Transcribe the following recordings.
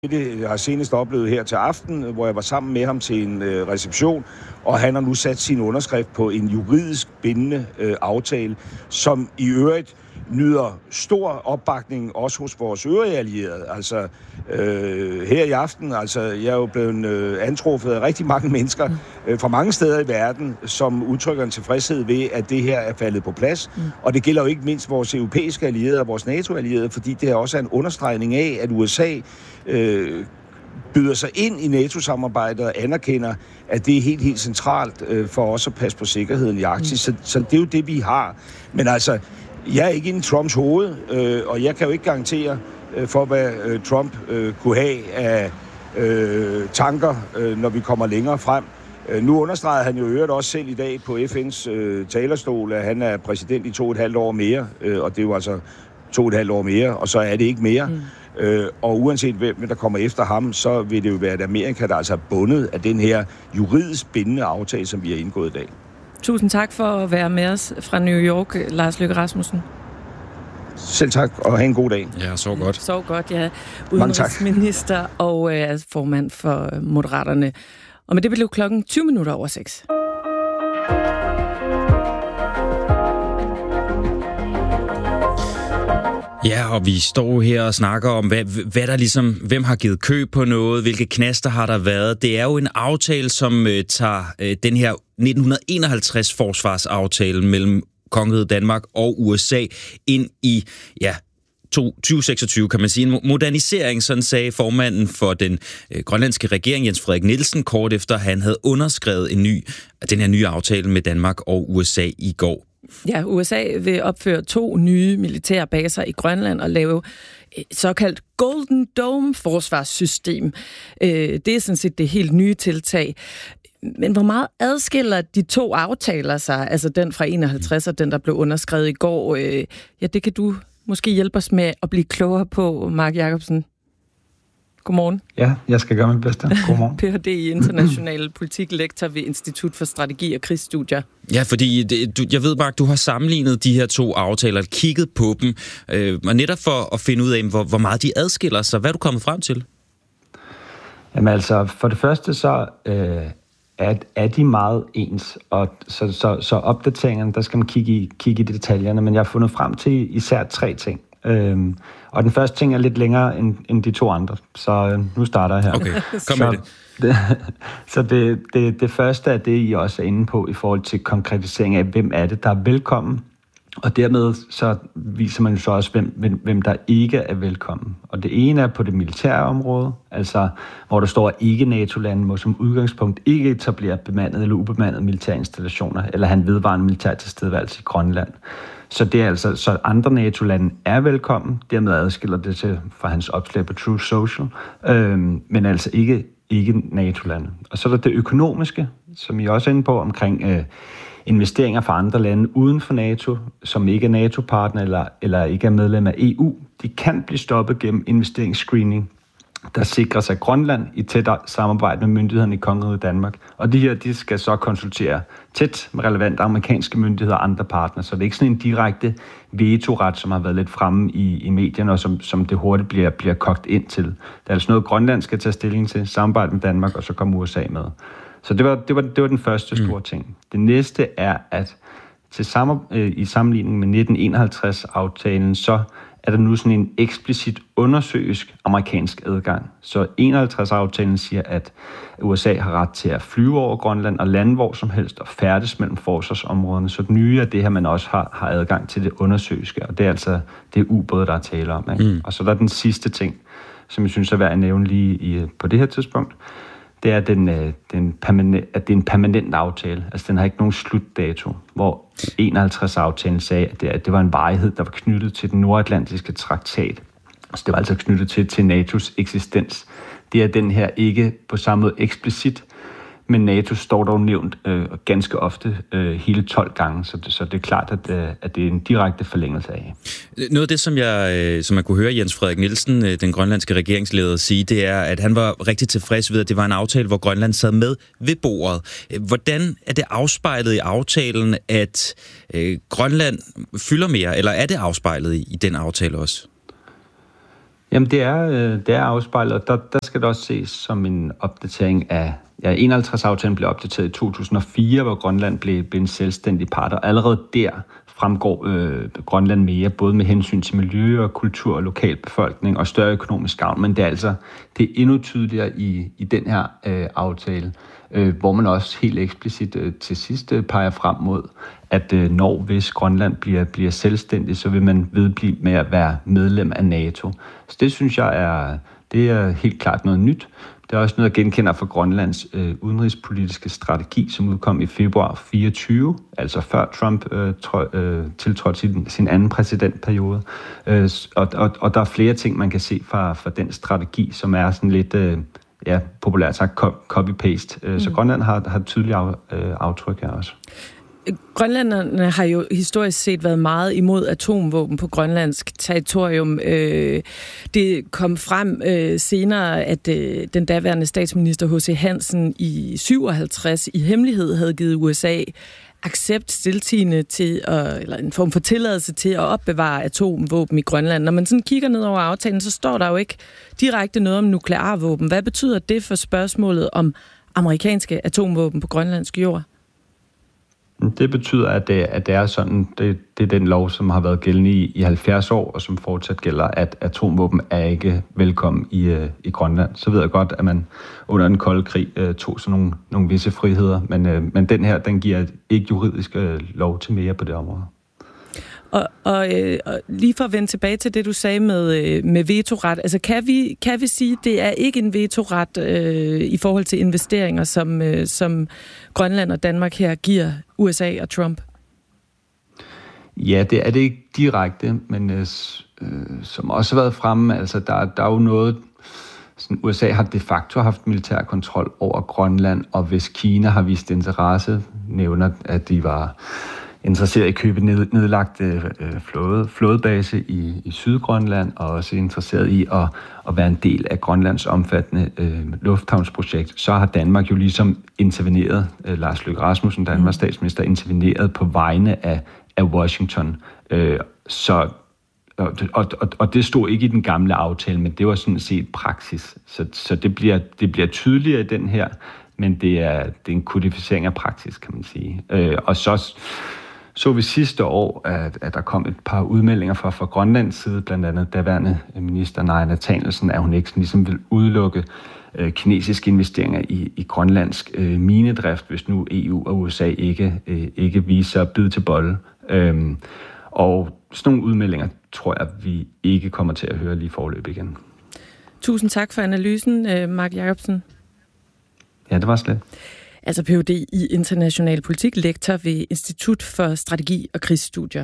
Jeg har senest oplevet her til aften, hvor jeg var sammen med ham til en reception, og han har nu sat sin underskrift på en juridisk bindende aftale, som i øvrigt nyder stor opbakning også hos vores øvrige allierede. Altså her i aften, jeg er jo blevet antruffet af rigtig mange mennesker fra mange steder i verden, som udtrykker en tilfredshed ved, at det her er faldet på plads. Og det gælder jo ikke mindst vores europæiske allierede og vores NATO-allierede, fordi det er også en understregning af, at USA byder sig ind i NATO-samarbejdet og anerkender, at det er helt centralt for os at passe på sikkerheden i Arktis. Så det er jo det, vi har. Men altså, jeg er ikke inde i Trumps hoved, og jeg kan jo ikke garantere for, hvad Trump kunne have af tanker, når vi kommer længere frem. Nu understregede han jo øvrigt også selv i dag på FN's talerstol, at han er præsident i 2,5 år mere, og det er jo altså 2,5 år mere, og så er det ikke mere. Og uanset hvem der kommer efter ham, så vil det jo være, at Amerika, der altså er bundet af den her juridisk bindende aftale, som vi har indgået i dag. Tusind tak for at være med os fra New York, Lars Løkke Rasmussen. Selv tak, og have en god dag. Ja, sov godt. Sov godt, ja. Udenrigsminister og formand for Moderaterne. Og med det blev klokken 6:20. Ja, og vi står her og snakker om, hvad der ligesom, hvem har givet køb på noget, hvilke knaster har der været. Det er jo en aftale, som tager den her 1951 forsvarsaftale mellem Kongeriget Danmark og USA ind i, 2026, kan man sige. En modernisering, sådan sagde formanden for den grønlandske regering, Jens Frederik Nielsen, kort efter han havde underskrevet den her nye aftale med Danmark og USA i går. Ja, USA vil opføre 2 nye militære baser i Grønland og lave et såkaldt Golden Dome forsvarssystem. Det er sådan set det helt nye tiltag. Men hvor meget adskiller de 2 aftaler sig, altså den fra 51 og den, der blev underskrevet i går? Det kan du måske hjælpe os med at blive klogere på, Mark Jacobsen. Godmorgen. Ja, jeg skal gøre mit bedste. Godmorgen. Ph.D. i international politik, lektor ved Institut for Strategi og Krigsstudier. Ja, fordi jeg ved, Mark, du har sammenlignet de her 2 aftaler, kigget på dem, og netop for at finde ud af, hvor meget de adskiller sig. Hvad er du kommet frem til? Jamen altså, for det første så er de meget ens, og så opdateringerne, der skal man kigge i detaljerne, men jeg har fundet frem til især 3 ting. Og den første ting er lidt længere end de 2 andre, så nu starter jeg her. Okay, kom med det. Så det første er det, I også er inde på i forhold til konkretisering af, hvem er det, der er velkommen. Og dermed så viser man så også, hvem der ikke er velkommen. Og det ene er på det militære område, altså hvor der står, at ikke-NATO-lande må som udgangspunkt ikke etablere bemandede eller ubemandede militære installationer, eller have en vedvarende militær tilstedeværelse i Grønland. Så det er altså, så andre NATO-lande er velkommen, dermed adskiller det til fra hans opslag på True Social, men altså ikke NATO-lande. Og så er der det økonomiske, som I også er inde på, omkring investeringer fra andre lande uden for NATO, som ikke er NATO-partner eller ikke er medlem af EU. De kan blive stoppet gennem investeringsscreening, der sikrer sig Grønland i tættere samarbejde med myndighederne i Kongeriget Danmark. Og de skal så konsultere tæt med relevante amerikanske myndigheder og andre partnere, så det er ikke sådan en direkte vetoret, som har været lidt fremme i medierne, og som det hurtigt bliver kogt ind til. Det er altså noget, Grønland skal tage stilling til, samarbejde med Danmark, og så kommer USA med. Så det var den første store ting. Det næste er, at i sammenligning med 1951-aftalen, så er der nu sådan en eksplicit undersøisk amerikansk adgang. Så 51-aftalen siger, at USA har ret til at flyve over Grønland og lande hvor som helst og færdes mellem forsvarsområderne. Så det nye er det her, man også har adgang til det undersøiske, og det er altså det ubåde, der er tale om. Ikke? Og så er der den sidste ting, som jeg synes er værd at nævne lige på det her tidspunkt. Det er, at det er en permanent aftale. Altså, den har ikke nogen slutdato, hvor 51-aftalen sagde, at det var en varighed, der var knyttet til den nordatlantiske traktat. Altså, det var altså knyttet til NATO's eksistens. Det er den her ikke på samme måde eksplicit, men NATO står dog nævnt ganske ofte hele 12 gange, så det er klart, at det er en direkte forlængelse af. Noget af det, som man kunne høre Jens Frederik Nielsen, den grønlandske regeringsleder, sige, det er, at han var rigtig tilfreds ved, at det var en aftale, hvor Grønland sad med ved bordet. Hvordan er det afspejlet i aftalen, at Grønland fylder mere, eller er det afspejlet i den aftale også? Jamen, det er afspejlet, og der skal det også ses som en opdatering af... Ja, 51-aftalen blev opdateret i 2004, hvor Grønland blev en selvstændig part, og allerede der fremgår Grønland mere, både med hensyn til miljø og kultur og lokalbefolkning og større økonomisk gavn, men det er endnu tydeligere i den her aftale, hvor man også helt eksplicit til sidst peger frem mod, at hvis Grønland bliver selvstændig, så vil man vedblive med at være medlem af NATO. Så det synes jeg er helt klart noget nyt. Det er også noget, jeg genkender fra Grønlands udenrigspolitiske strategi, som udkom i februar 24, altså før Trump tiltrådte sin anden præsidentperiode. Og der er flere ting, man kan se fra den strategi, som er sådan lidt, populært sagt, copy-paste. Så Grønland har tydelige aftryk her også. Grønlænderne har jo historisk set været meget imod atomvåben på grønlandsk territorium. Det kom frem senere, at den daværende statsminister H.C. Hansen i 57 i hemmelighed havde givet USA accept stiltiende til, eller en form for tilladelse til at opbevare atomvåben i Grønland. Når man sådan kigger ned over aftalen, så står der jo ikke direkte noget om nuklearvåben. Hvad betyder det for spørgsmålet om amerikanske atomvåben på grønlandsk jord? Det betyder, at det er sådan, det er den lov, som har været gældende i 70 år, og som fortsat gælder, at atomvåben er ikke velkommen i Grønland. Så ved jeg godt, at man under den kolde krig tog sådan nogle visse friheder, men den her, den giver ikke juridisk lov til mere på det område. Og lige for at vende tilbage til det, du sagde med vetoret, altså kan vi sige, at det er ikke en vetoret i forhold til investeringer, som Grønland og Danmark her giver USA og Trump? Ja, det er det ikke direkte, men som også har været fremme, altså der er jo noget... Sådan, USA har de facto haft militær kontrol over Grønland, og hvis Kina har vist interesse, nævner, at de var interesseret i at købe nedlagt flådebase i Sydgrønland, og også interesseret i at være en del af Grønlands omfattende lufthavnsprojekt, så har Danmark jo ligesom interveneret, Lars Løkke Rasmussen, Danmarks statsminister, interveneret på vegne af Washington. Og det stod ikke i den gamle aftale, men det var sådan set praksis. Så det bliver tydeligere i den her, men det er en kodificering af praksis, kan man sige. Og så vi sidste år, at der kom et par udmeldinger fra Grønlands side, blandt andet daværende minister Naja Nathanielsen, at hun ikke ligesom vil udelukke kinesiske investeringer i grønlandsk minedrift, hvis nu EU og USA ikke viser at bide til bolle. Og sådan nogle udmeldinger tror jeg, vi ikke kommer til at høre lige forløb igen. Tusind tak for analysen, Mark Jacobsen. Ja, det var slet. Altså Ph.D. i international politik, lektor ved Institut for Strategi og Krigsstudier.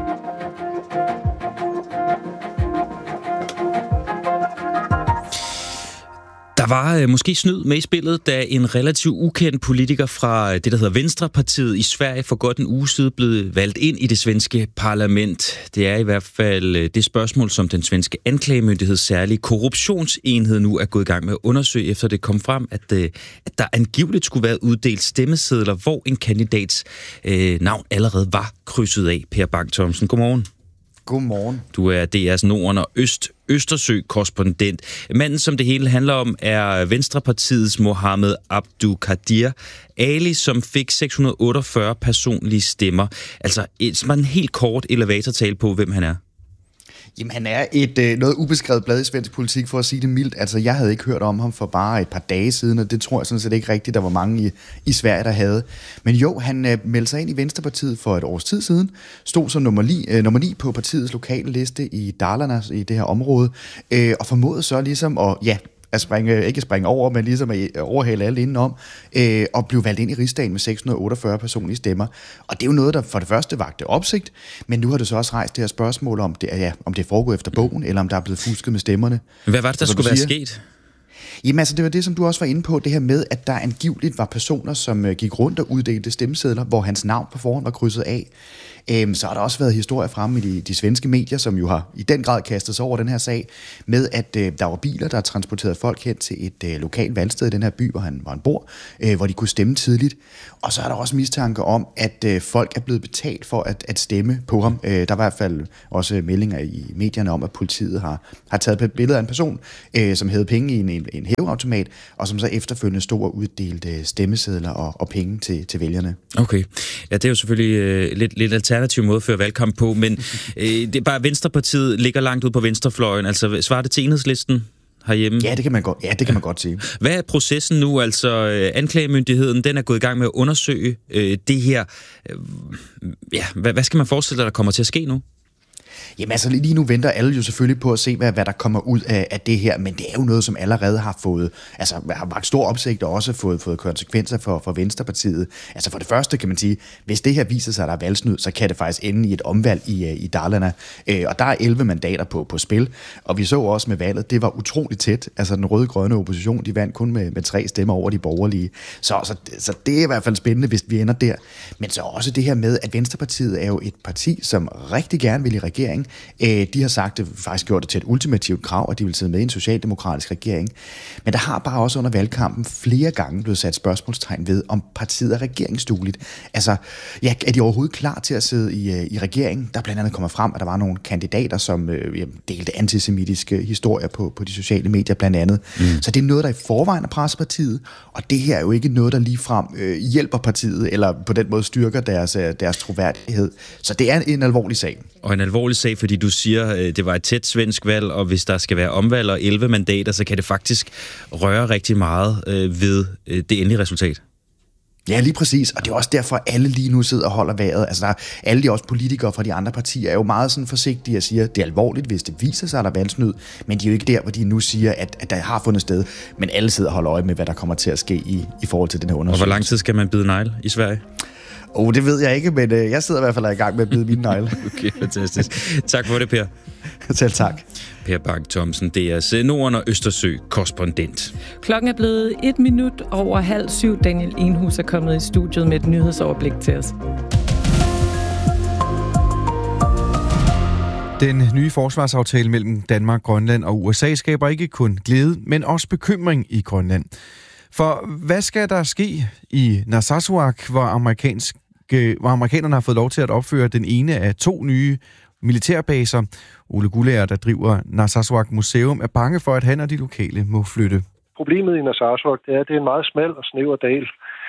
Der var måske snyd med i spillet, da en relativt ukendt politiker fra det, der hedder Venstrepartiet i Sverige for godt en uge siden blev valgt ind i det svenske parlament. Det er i hvert fald det spørgsmål, som den svenske anklagemyndigheds særlige korruptionsenhed nu er gået i gang med at undersøge, efter det kom frem, at der angiveligt skulle være uddelt stemmesedler, hvor en kandidats navn allerede var krydset af. Per Bang-Thomsen, godmorgen. Godmorgen. Du er DR's Norden- og Østersø-korrespondent. Manden, som det hele handler om, er Venstrepartiets Mohammed Abduqadir Ali, som fik 648 personlige stemmer. Altså, en helt kort elevatortale på, hvem han er. Jamen, han er et noget ubeskrevet blad i svensk politik, for at sige det mildt. Altså, jeg havde ikke hørt om ham for bare et par dage siden, og det tror jeg sådan set ikke rigtigt, der var mange i Sverige, der havde. Men jo, han meldte sig ind i Venstrepartiet for et års tid siden, stod som nummer 9 på partiets lokale liste i Dalarna, i det her område, og formåede så ligesom ikke springe over, men ligesom at overhale alle indenom, og blive valgt ind i Rigsdagen med 648 personlige stemmer. Og det er jo noget, der for det første vagte opsigt, men nu har det så også rejst det her spørgsmål om det er foregået efter bogen, eller om der er blevet fusket med stemmerne. Hvad var det, der skulle være sket? Jamen altså, det var det, som du også var inde på, det her med, at der angiveligt var personer, som gik rundt og uddelte stemmesedler, hvor hans navn på forhånd var krydset af. Så har der også været historier fremme i de svenske medier, som jo har i den grad kastet sig over den her sag, med at der var biler, der transporterede folk hen til et lokalt valgsted i den her by, hvor han bor, hvor de kunne stemme tidligt. Og så er der også mistanke om, at folk er blevet betalt for at stemme på ham. Der er i hvert fald også meldinger i medierne om, at politiet har taget et billede af en person, som havde penge i en hæveautomat, og som så efterfølgende stod og uddelte stemmesedler og penge til vælgerne. Okay. Ja, det er jo selvfølgelig lidt alternativ måde at føre valgkamp på, men det er bare, Venstrepartiet ligger langt ud på venstrefløjen. Altså, svarer det til Enhedslisten herhjemme? Ja, det kan man godt sige. Hvad er processen nu? Altså, anklagemyndigheden, den er gået i gang med at undersøge det her. Hvad skal man forestille sig, der kommer til at ske nu? Jamen altså, lige nu venter alle jo selvfølgelig på at se, hvad der kommer ud af det her, men det er jo noget, som allerede har fået, altså har vakt stor opsigt og også fået konsekvenser for Venstrepartiet. Altså for det første kan man sige, hvis det her viser sig, at der er valgsnyd, så kan det faktisk ende i et omvalg i Dalarna, og der er 11 mandater på spil, og vi så også med valget, det var utroligt tæt, altså den røde-grønne opposition, de vandt kun med 3 stemmer over de borgerlige, så det er i hvert fald spændende, hvis vi ender der, men så også det her med, at Venstrepartiet er jo et parti, som rigtig gerne vil i regering. De har sagt, det faktisk gjort det til et ultimativt krav, at de vil sidde med i en socialdemokratisk regering. Men der har bare også under valgkampen flere gange blevet sat spørgsmålstegn ved, om partiet er regeringsdueligt. Altså, ja, er de overhovedet klar til at sidde i regeringen? Der blandt andet kommer frem, at der var nogle kandidater, som delte antisemitiske historier på de sociale medier blandt andet. Så det er noget, der i forvejen er presset partiet, og det her er jo ikke noget, der ligefrem hjælper partiet, eller på den måde styrker deres troværdighed. Så det er en alvorlig sag. Og en alvorlig sag, fordi du siger, det var et tæt svensk valg, og hvis der skal være omvalg og 11 mandater, så kan det faktisk røre rigtig meget ved det endelige resultat. Ja, lige præcis, og det er også derfor, alle lige nu sidder og holder vejret. Altså, alle de også politikere fra de andre partier er jo meget sådan forsigtige og siger, at det er alvorligt, hvis det viser sig, at der er valgsnyd, men de er jo ikke der, hvor de nu siger, at der har fundet sted. Men alle sidder og holder øje med, hvad der kommer til at ske i forhold til den her undersøgelse. Og hvor lang tid skal man bide negl i Sverige? Det ved jeg ikke, men jeg sidder i hvert fald i gang med at bide mine negle. Okay, fantastisk. Tak for det, Per. Selv tak. Per Bang Thomsen, DR's Norden- og Østersø-korrespondent. Klokken er blevet 7:01. Daniel Enhus er kommet i studiet med et nyhedsoverblik til os. Den nye forsvarsaftale mellem Danmark, Grønland og USA skaber ikke kun glæde, men også bekymring i Grønland. For hvad skal der ske i Narsarsuaq, hvor amerikanerne har fået lov til at opføre den ene af 2 nye militærbaser? Ole Guldager, der driver Narsarsuaq Museum, er bange for, at han og de lokale må flytte. Problemet i Narsarsuaq, det er, at det er en meget smal og snæver dal.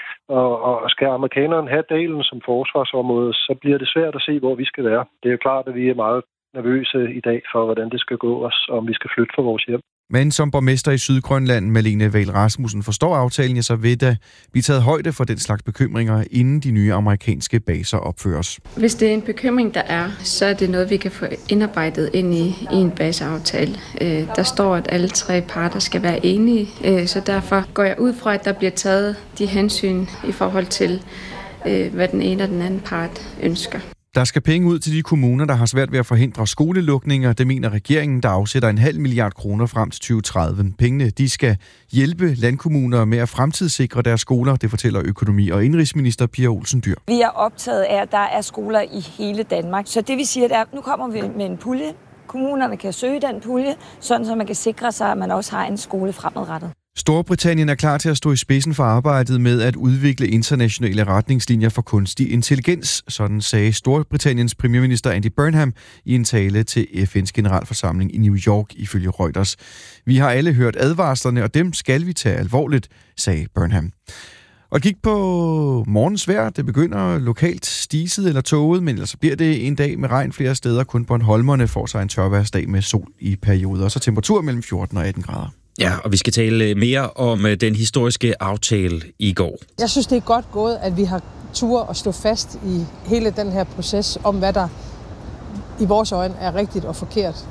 Og skal amerikanerne have dalen som forsvarsområde, så bliver det svært at se, hvor vi skal være. Det er jo klart, at vi er meget nervøse i dag for, hvordan det skal gå os, om vi skal flytte fra vores hjem. Men som borgmester i Sydgrønland, Malene Wahl Rasmussen, forstår aftalen, så vil der blive taget højde for den slags bekymringer, inden de nye amerikanske baser opføres. Hvis det er en bekymring, der er, så er det noget, vi kan få indarbejdet ind i en baseaftale. Der står, at alle 3 parter skal være enige, så derfor går jeg ud fra, at der bliver taget de hensyn i forhold til, hvad den ene og den anden part ønsker. Der skal penge ud til de kommuner, der har svært ved at forhindre skolelukninger. Det mener regeringen, der afsætter 0,5 milliard kroner frem til 2030. Pengene de skal hjælpe landkommuner med at fremtidssikre deres skoler, det fortæller økonomi- og indenrigsminister Pia Olsen Dyhr. Vi er optaget af, at der er skoler i hele Danmark. Så det vil sige, at nu kommer vi med en pulje. Kommunerne kan søge den pulje, sådan så man kan sikre sig, at man også har en skole fremadrettet. Storbritannien er klar til at stå i spidsen for arbejdet med at udvikle internationale retningslinjer for kunstig intelligens, sådan sagde Storbritanniens premierminister Andy Burnham i en tale til FN's generalforsamling i New York ifølge Reuters. Vi har alle hørt advarslerne, og dem skal vi tage alvorligt, sagde Burnham. Og kig på morgens vejr. Det begynder lokalt stiset eller tåget, men ellers bliver det en dag med regn flere steder. Kun Bornholmerne får sig en tørvejrsdag med sol i perioder, og så temperatur mellem 14 og 18 grader. Ja, og vi skal tale mere om den historiske aftale i går. Jeg synes, det er godt gået, at vi har tur at stå fast i hele den her proces om, hvad der i vores øjne er rigtigt og forkert.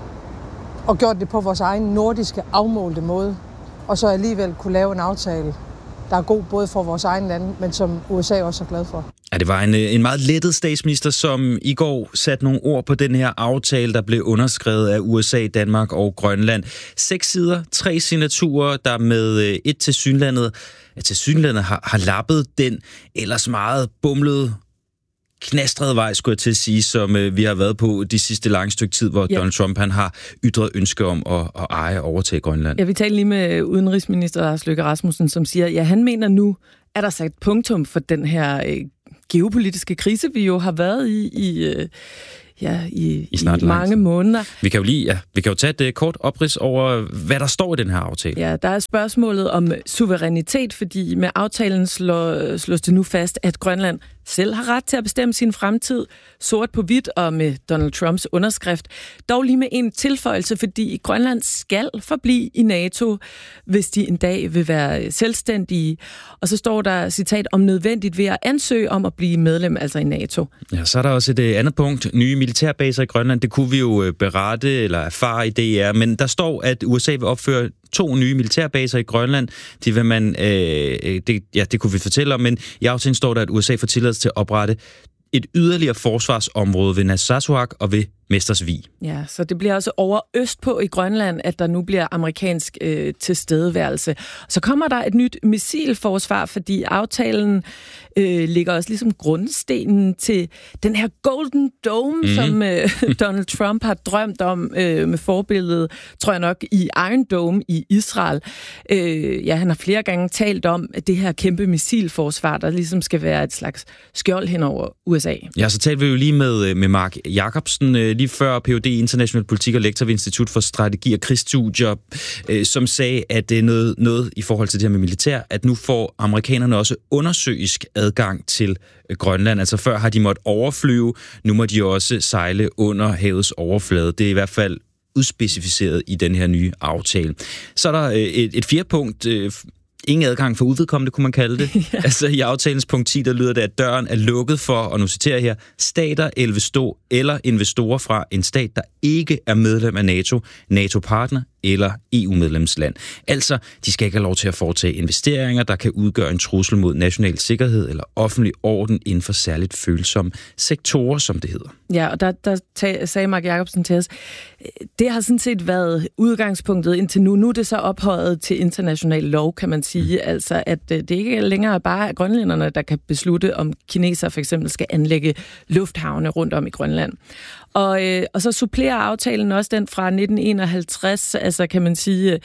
Og gjort det på vores egen nordiske afmålte måde. Og så alligevel kunne lave en aftale, der er god både for vores egen lande, men som USA også er glad for. Ja, det var en meget lettet statsminister, som i går satte nogle ord på den her aftale, der blev underskrevet af USA, Danmark og Grønland. 6 sider, 3 signaturer, der med et tilsyneladende har lappet den ellers meget bumlede, knastrede vej, skulle jeg til at sige, som vi har været på de sidste lange stykke tid, hvor Donald Trump han har ytret ønske om at eje og overtage Grønland. Ja, vi talte lige med udenrigsminister Lars Løkke Rasmussen, som siger, ja, han mener nu, er der sat punktum for den her geopolitiske krise, vi jo har været i mange måneder. Vi kan jo tage et kort oprids over, hvad der står i den her aftale. Ja, der er spørgsmålet om suverænitet, fordi med aftalen slås det nu fast, at Grønland selv har ret til at bestemme sin fremtid, sort på hvidt og med Donald Trumps underskrift. Dog lige med en tilføjelse, fordi Grønland skal forblive i NATO, hvis de en dag vil være selvstændige. Og så står der, citat, om nødvendigt ved at ansøge om at blive medlem, altså i NATO. Ja, så er der også et andet punkt. Nye militærbaser i Grønland, det kunne vi jo berette eller erfare i DR, men der står, at USA vil opføre 2 nye militærbaser i Grønland. Det vil man, det kunne vi fortælle om, men i aftalen står der, at USA får tilladelse til at oprette et yderligere forsvarsområde ved Narsarsuaq og ved Mestersvig. Ja, så det bliver også over østpå i Grønland, at der nu bliver amerikansk tilstedeværelse. Så kommer der et nyt missilforsvar, fordi aftalen ligger også ligesom grundstenen til den her Golden Dome, som Donald Trump har drømt om med forbilledet, tror jeg nok, i Iron Dome i Israel. Han har flere gange talt om, at det her kæmpe missilforsvar, der ligesom skal være et slags skjold hen over USA. Ja, så talte vi jo lige med Mark Jacobsen, lige før Ph.D. i international politik og lektor ved Institut for Strategi og Krigsstudier, som sagde, at det er noget i forhold til det her med militær, at nu får amerikanerne også undersøisk adgang til Grønland. Altså før har de måttet overflyve, nu må de også sejle under havets overflade. Det er i hvert fald udspecificeret i den her nye aftale. Så er der et fjerde punkt, ingen adgang for uvedkommende, kunne man kalde det. Ja. Altså i aftalens punkt 10, der lyder det, at døren er lukket for, og nu citerer jeg her, stater eller investorer fra en stat, der ikke er medlem af NATO, NATO-partner eller EU-medlemsland. Altså, de skal ikke have lov til at foretage investeringer, der kan udgøre en trussel mod national sikkerhed eller offentlig orden inden for særligt følsomme sektorer, som det hedder. Ja, og der sagde Mark Jacobsen til os, det har sådan set været udgangspunktet indtil nu. Nu er det så ophøjet til international lov, kan man sige. Altså, at det ikke længere bare er grønlænderne, der kan beslutte, om kinesere for eksempel skal anlægge lufthavne rundt om i Grønland. Og så supplerer aftalen også den fra 1951, altså kan man sige,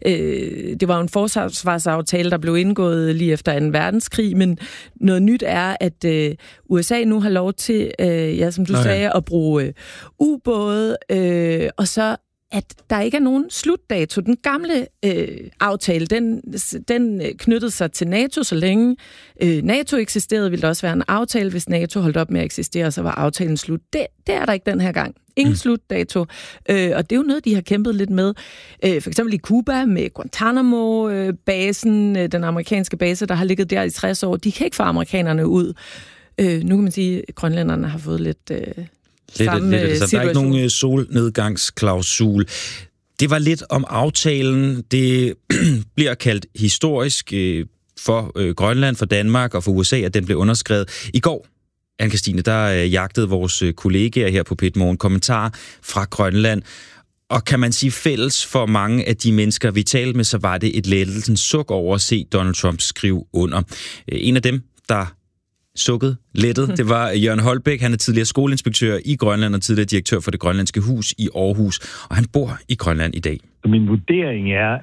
det var jo en forsvarsaftale, der blev indgået lige efter 2. verdenskrig, men noget nyt er, at USA nu har lov til, som du sagde, at bruge ubåde, og så at der ikke er nogen slutdato. Den gamle aftale, den knyttede sig til NATO, så længe NATO eksisterede, ville der også være en aftale. Hvis NATO holdt op med at eksistere, så var aftalen slut. Det er der ikke den her gang. Ingen slutdato. Og det er jo noget, de har kæmpet lidt med. For eksempel i Cuba med Guantanamo-basen, den amerikanske base, der har ligget der i 60 år. De kan ikke få amerikanerne ud. Nu kan man sige, at grønlænderne har fået lidt... Der er ikke nogen solnedgangsklausul. Det var lidt om aftalen. Det bliver kaldt historisk for Grønland, for Danmark og for USA, at den blev underskrevet. I går, Anne-Kristine, der jagtede vores kollegaer her på P1 Morgen kommentarer fra Grønland. Og kan man sige fælles for mange af de mennesker, vi talte med, så var det et lettelsens suk over at se Donald Trump skrive under. En af dem, der sukket, lettet. Det var Jørgen Holbæk. Han er tidligere skoleinspektør i Grønland og tidligere direktør for Det Grønlandske Hus i Aarhus. Og han bor i Grønland i dag. Min vurdering er,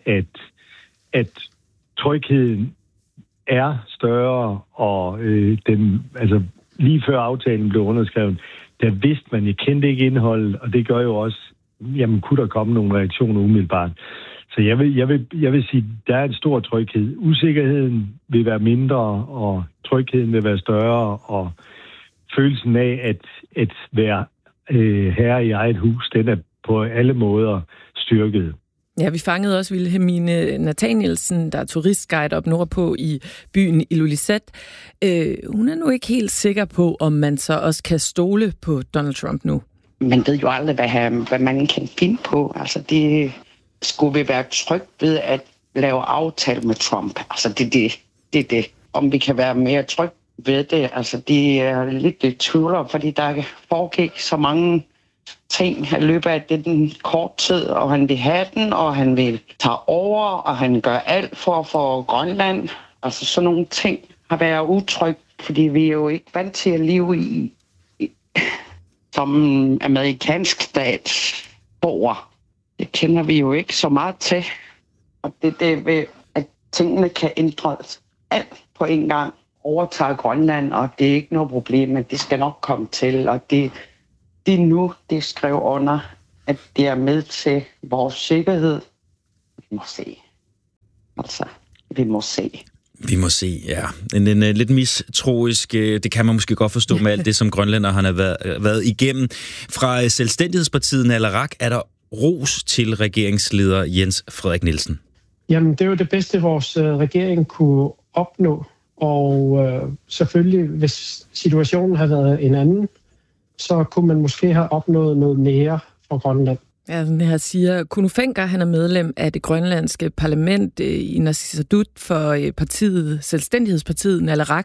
at trygheden er større, og lige før aftalen blev underskrevet, der vidste man, jeg kendte ikke indholdet, og det gør jo også, jamen kunne der komme nogle reaktioner umiddelbart. Så jeg vil sige, der er en stor tryghed. Usikkerheden vil være mindre, og trygheden vil være større, og følelsen af at være herre i eget hus, den er på alle måder styrket. Ja, vi fangede også Wilhelmine Nathanielsen, der er turistguide op nordpå i byen Ilulissat. Hun er nu ikke helt sikker på, om man så også kan stole på Donald Trump nu. Man ved jo aldrig, hvad man kan finde på. Altså det skulle vi være trygt ved at lave aftale med Trump. Altså det er det. Om vi kan være mere trygt ved det. Altså, de er lidt i tvivl, fordi der foregik så mange ting i løbet af den kort tid, og han vil have den, og han vil tage over, og han gør alt for at få Grønland. Altså, sådan nogle ting har været utrygt, fordi vi er jo ikke vant til at leve i som amerikansk statsborger. Det kender vi jo ikke så meget til. Og det ved, at tingene kan ændres alt på en gang. Overtager Grønland, og det er ikke noget problem, men det skal nok komme til. Og det nu, det skrev under, at det er med til vores sikkerhed. Vi må se. Altså, vi må se. Vi må se, ja. En lidt mistroisk, det kan man måske godt forstå med alt det, som grønlænderne har været igennem. Fra Selvstændighedspartiet Naleraq er der ros til regeringsleder Jens Frederik Nielsen. Jamen, det er jo det bedste, vores regering kunne opnå. Og selvfølgelig, hvis situationen havde været en anden, så kunne man måske have opnået noget mere for Grønland. Ja, den her siger, Kuno Fencker, han er medlem af det grønlandske parlament i Inatsisartut for Selvstændighedspartiet Naleraq.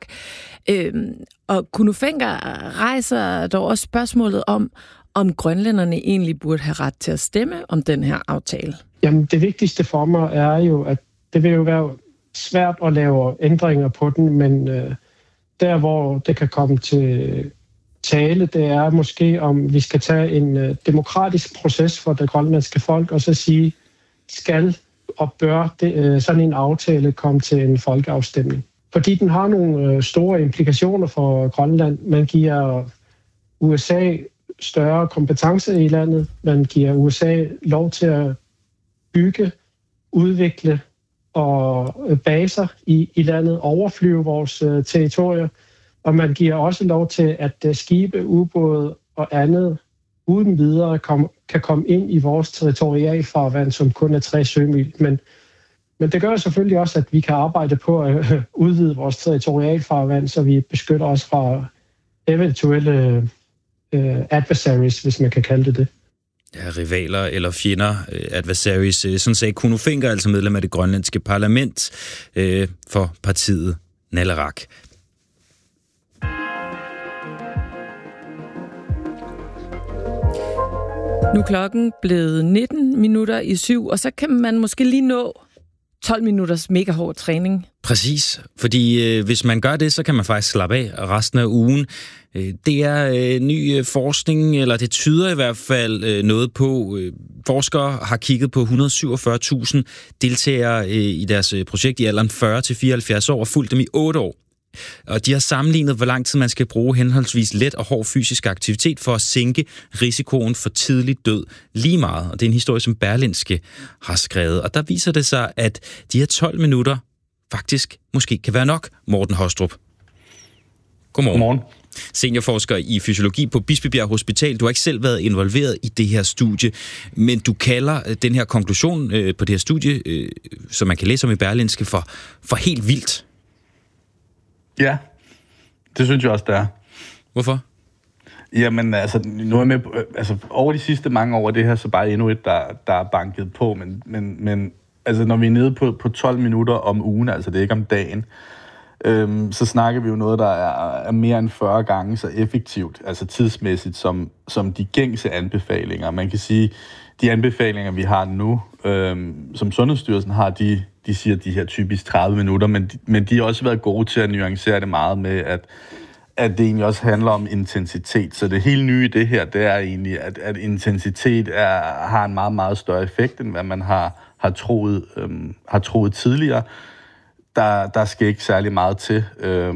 Og Kuno Fencker rejser dog også spørgsmålet om grønlænderne egentlig burde have ret til at stemme om den her aftale. Jamen, det vigtigste for mig er jo, at det vil jo være svært at lave ændringer på den, men der, hvor det kan komme til tale, det er måske, om vi skal tage en demokratisk proces for det grønlandske folk, og så sige, skal og bør sådan en aftale komme til en folkeafstemning. Fordi den har nogle store implikationer for Grønland. Man giver USA større kompetence i landet. Man giver USA lov til at bygge, udvikle og baser i landet, overflyve vores territorier. Og man giver også lov til, at skibe, ubåde og andet uden videre kan komme ind i vores territorialfarvand, som kun er 3 sømil. Men det gør selvfølgelig også, at vi kan arbejde på at udvide vores territorialfarvand, så vi beskytter os fra eventuelle adversaries, hvis man kan kalde det. Ja, rivaler eller fjender, adversaries. Sådan sagde Kuno Fencker, altså medlem af det grønlandske parlament for partiet Naleraq. Nu er klokken blevet 7:19, og så kan man måske lige nå 12 minutters mega hård træning. Præcis, fordi hvis man gør det, så kan man faktisk slappe af resten af ugen. Det er ny forskning, eller det tyder i hvert fald noget på. Forskere har kigget på 147.000 deltagere i deres projekt i alderen 40-74 år og fulgt dem i 8 år. Og de har sammenlignet, hvor lang tid man skal bruge henholdsvis let og hård fysisk aktivitet for at sænke risikoen for tidlig død lige meget. Og det er en historie, som Berlingske har skrevet. Og der viser det sig, at de her 12 minutter faktisk måske kan være nok. Morten Hostrup. Godmorgen. Godmorgen. Seniorforsker i fysiologi på Bispebjerg Hospital. Du har ikke selv været involveret i det her studie, men du kalder den her konklusion på det her studie, som man kan læse om i Berlingske, for helt vildt. Ja, det synes jeg også, det er. Hvorfor? Jamen, altså, nu er jeg med på, altså, over de sidste mange år, det her så bare endnu et, der er banket på, men altså, når vi er nede på 12 minutter om ugen, altså det er ikke om dagen, så snakker vi jo noget, der er mere end 40 gange så effektivt, altså tidsmæssigt, som de gængse anbefalinger. Man kan sige, de anbefalinger, vi har nu, som Sundhedsstyrelsen har, de siger de her typisk 30 minutter, men de har også været gode til at nuancere det meget med, at det egentlig også handler om intensitet. Så det helt nye i det her, det er egentlig, at intensitet har en meget, meget større effekt, end hvad man har troet tidligere. Der skal ikke særlig meget til.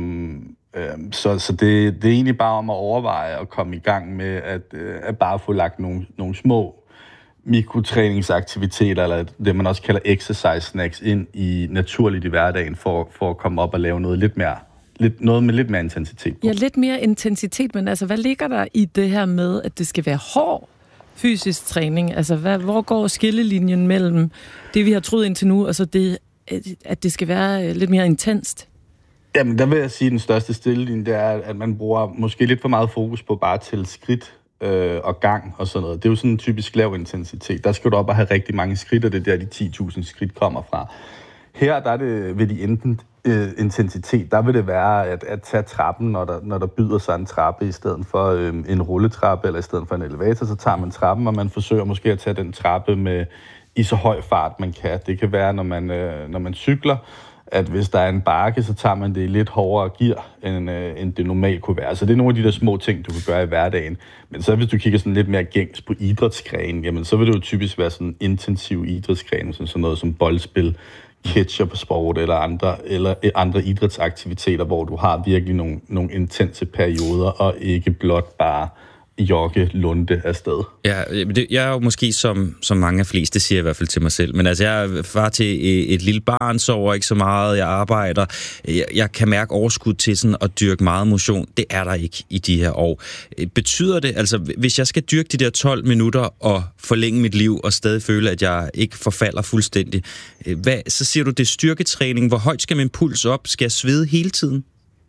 Så det er egentlig bare om at overveje at komme i gang med at bare få lagt nogle små mikrotræningsaktiviteter, eller det man også kalder exercise snacks, ind naturligt i hverdagen, for at komme op og lave noget noget med lidt mere intensitet på. Ja, lidt mere intensitet, men altså, hvad ligger der i det her med, at det skal være hård fysisk træning? Altså, hvor går skillelinjen mellem det, vi har troet indtil nu, og så det, at det skal være lidt mere intenst? Jamen, der vil jeg sige, at den største skillelinje, det er, at man bruger måske lidt for meget fokus på bare til skridt og gang og sådan noget. Det er jo sådan en typisk lav intensitet. Der skal du op og have rigtig mange skridt, og det er der, de 10.000 skridt kommer fra. Her der er det ved de intensitet, der vil det være at tage trappen, når der byder sig en trappe, i stedet for en rulletrappe, eller i stedet for en elevator, så tager man trappen, og man forsøger måske at tage den trappe i så høj fart, man kan. Det kan være, når man cykler, at hvis der er en bakke, så tager man det i lidt hårdere gear, end det normalt kunne være. Så det er nogle af de der små ting, du kan gøre i hverdagen. Men så hvis du kigger sådan lidt mere gængs på idrætsgrenen, jamen så vil det jo typisk være sådan intensiv idrætsgren, sådan noget som boldspil, ketchup-sport eller andre idrætsaktiviteter, hvor du har virkelig nogle intense perioder, og ikke blot bare jogge lunde afsted. Ja, jeg er jo måske som mange af flest, det siger jeg i hvert fald til mig selv, men altså jeg er far til et lille barn, sover ikke så meget, jeg arbejder, jeg kan mærke overskud til sådan at dyrke meget motion, det er der ikke i de her år. Betyder det, altså hvis jeg skal dyrke de der 12 minutter og forlænge mit liv og stadig føle, at jeg ikke forfalder fuldstændig, så siger du, det er styrketræning, hvor højt skal min puls op? Skal jeg svede hele tiden?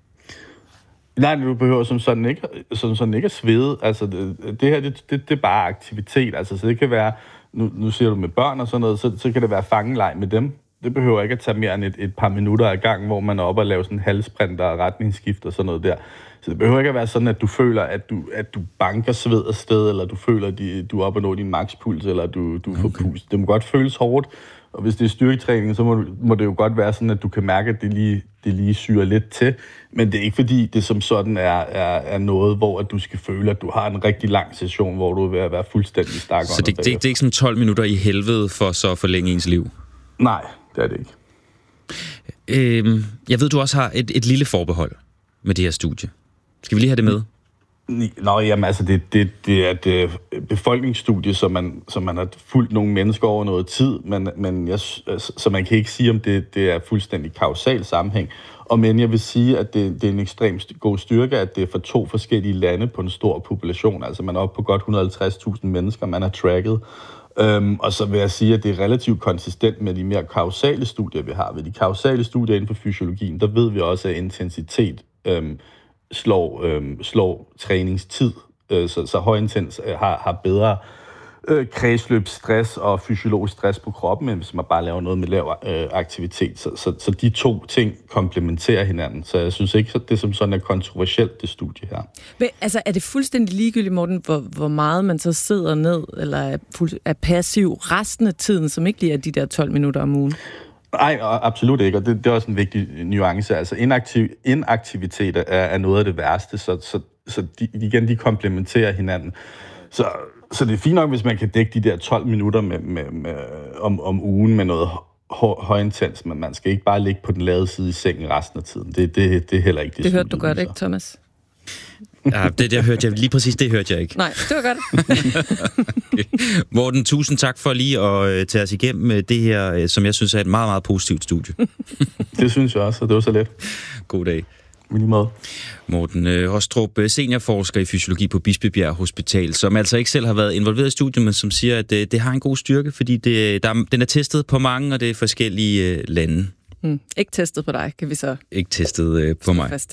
Nej, du behøver som sådan ikke at svede. Altså, det her, det er bare aktivitet. Altså, så det kan være, nu siger du med børn og sådan noget, så kan det være fangeleg med dem. Det behøver ikke at tage mere end et par minutter ad gang, hvor man er oppe og laver sådan en halvsprint og retningsskift og sådan noget der. Så det behøver ikke at være sådan, at du føler, at du banker sved afsted, eller du føler, at du er oppe og nå din makspuls, eller du får pust. Det må godt føles hårdt. Og hvis det er styrketræning, så må det jo godt være sådan, at du kan mærke, at det lige syrer lidt til. Men det er ikke fordi, det som sådan er noget, hvor at du skal føle, at du har en rigtig lang session, hvor du er ved at være fuldstændig stak. Så det er ikke sådan 12 minutter i helvede for så at forlænge ens liv? Nej, det er det ikke. Jeg ved, du også har et lille forbehold med det her studie. Skal vi lige have det med? Nå, jamen altså, det er et befolkningsstudie, som man har fulgt nogle mennesker over noget tid, så man kan ikke sige, om det er fuldstændig kausal sammenhæng. Og men jeg vil sige, at det er en ekstremt god styrke, at det er fra 2 forskellige lande på en stor population. Altså man er oppe på godt 150.000 mennesker, man har tracket. Og så vil jeg sige, at det er relativt konsistent med de mere kausale studier, vi har. Ved de kausale studier inden for fysiologien, der ved vi også, at intensitet slår træningstid, så højintens har bedre kredsløbsstress og fysiologisk stress på kroppen, end hvis man bare laver noget med lav aktivitet. Så de 2 ting komplementerer hinanden. Så jeg synes ikke, at det som sådan er kontroversielt, det studie her. Men, altså, er det fuldstændig ligegyldigt, Morten, hvor meget man så sidder ned, eller er passiv resten af tiden, som ikke lige er de der 12 minutter om ugen? Nej, absolut ikke, og det er også en vigtig nuance. Altså inaktivitet er noget af det værste, så de komplementerer hinanden. Så det er fint nok, hvis man kan dække de der 12 minutter om ugen med noget højintens, men man skal ikke bare ligge på den lade side i sengen resten af tiden. Det er heller ikke det. Det hørte du godt, ikke, Thomas? Ja, det hørte jeg lige præcis, det hørte jeg ikke. Nej, det var godt. Okay. Morten, tusind tak for lige at tage os igennem det her, som jeg synes er et meget, meget positivt studie. Det synes jeg også, og det var så let. God dag. Lige måde. Morten Hostrup, seniorforsker i fysiologi på Bispebjerg Hospital, som altså ikke selv har været involveret i studiet, men som siger, at det har en god styrke, fordi den er testet på mange, og det er forskellige lande. Ikke testet på dig, kan vi så... Ikke testet på mig. Fast.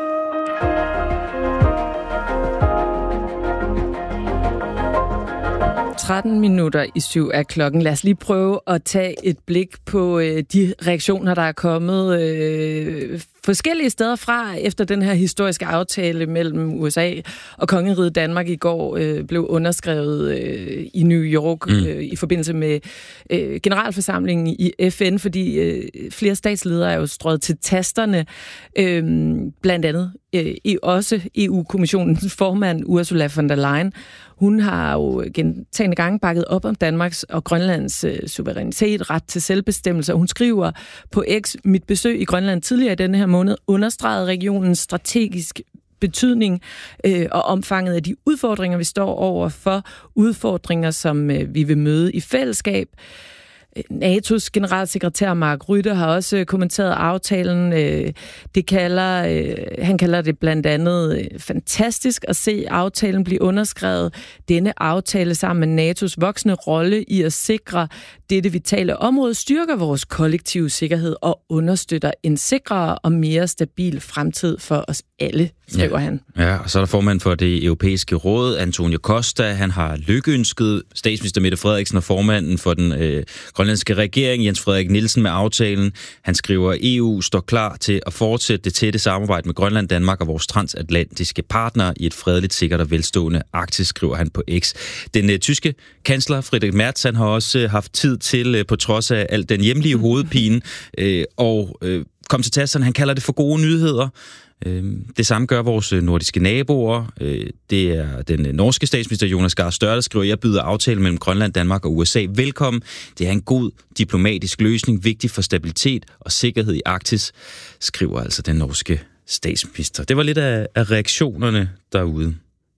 7:13 er klokken. Lad os lige prøve at tage et blik på de reaktioner, der er kommet forskellige steder fra, efter den her historiske aftale mellem USA og Kongeriget Danmark i går blev underskrevet i New York i forbindelse med generalforsamlingen i FN, fordi flere statsledere er jo strøget til tasterne, blandt andet også EU-kommissionens formand Ursula von der Leyen. Hun har jo gentagne gange bakket op om Danmarks og Grønlands suverænitet, ret til selvbestemmelse. Hun skriver på X: mit besøg i Grønland tidligere i denne her måned understregede regionens strategisk betydning og omfanget af de udfordringer, vi står over for. Udfordringer, som vi vil møde i fællesskab. NATO's generalsekretær Mark Rutte har også kommenteret aftalen. Han kalder det blandt andet fantastisk at se aftalen blive underskrevet. Denne aftale sammen med NATO's voksende rolle i at sikre dette vitale område styrker vores kollektive sikkerhed og understøtter en sikrere og mere stabil fremtid for os alle, skriver han. Ja, og så er der formand for det europæiske råd, Antonio Costa. Han har lykønsket statsminister Mette Frederiksen og formanden for den grønlandske regering, Jens Frederik Nielsen, med aftalen. Han skriver, at EU står klar til at fortsætte det tætte samarbejde med Grønland, Danmark og vores transatlantiske partnere i et fredeligt, sikkert og velstående Arktis, skriver han på X. Den tyske kansler Friedrich Merz, han har også haft tid til, på trods af al den hjemlige hovedpine, kom til tasterne. Han kalder det for gode nyheder. Det samme gør vores nordiske naboer. Det er den norske statsminister Jonas Gahr Støre, der skriver, jeg byder aftale mellem Grønland, Danmark og USA velkommen. Det er en god diplomatisk løsning, vigtig for stabilitet og sikkerhed i Arktis, skriver altså den norske statsminister. Det var lidt af reaktionerne derude.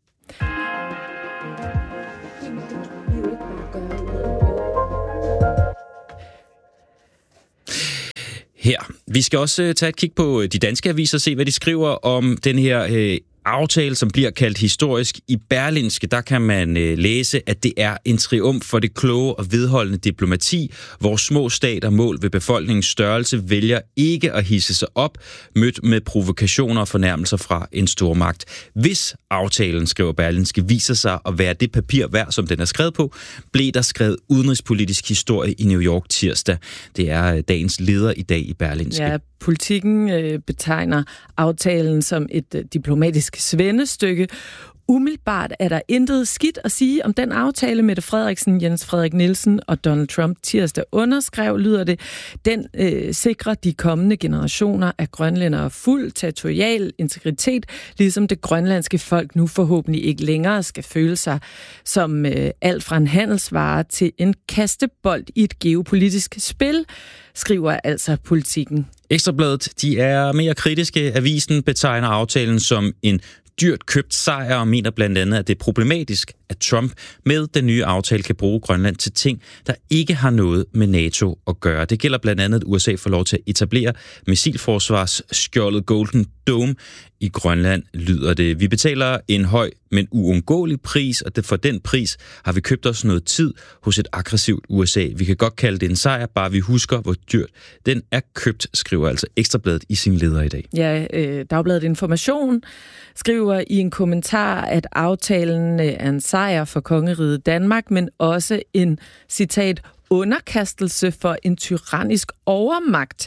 Her. Vi skal også tage et kig på de danske aviser og se, hvad de skriver om den her aftale, som bliver kaldt historisk. I Berlingske, der kan man læse, at det er en triumf for det kloge og vedholdende diplomati. Vores små stater mål ved befolkningens størrelse vælger ikke at hisse sig op, mødt med provokationer og fornærmelser fra en stormagt. Hvis aftalen, skriver Berlingske, viser sig at være det papir værd, som den er skrevet på, blev der skrevet udenrigspolitisk historie i New York tirsdag. Det er dagens leder i dag i Berlingske. Ja, Politikken betegner aftalen som et diplomatisk svendestykke. Umiddelbart er der intet skidt at sige om den aftale, Mette Frederiksen, Jens Frederik Nielsen og Donald Trump tirsdag underskrev, lyder det. Den sikrer de kommende generationer af grønlændere fuld territorial integritet, ligesom det grønlandske folk nu forhåbentlig ikke længere skal føle sig som alt fra en handelsvare til en kastebold i et geopolitisk spil, skriver altså Politikken. Ekstrabladet, de er mere kritiske. Avisen betegner aftalen som en dyrt købt sejr og mener blandt andet, at det er problematisk, at Trump med den nye aftale kan bruge Grønland til ting, der ikke har noget med NATO at gøre. Det gælder blandt andet, at USA får lov til at etablere missilforsvarsskjoldet Golden Dome i Grønland, lyder det. Vi betaler en høj, men uundgåelig pris, og for den pris har vi købt os noget tid hos et aggressivt USA. Vi kan godt kalde det en sejr, bare vi husker, hvor dyrt den er købt, skriver altså Ekstrabladet i sin leder i dag. Ja, Dagbladet Information skriver i en kommentar, at aftalen er en sejr for kongeriget Danmark, men også en, citat, underkastelse for en tyrannisk overmagt.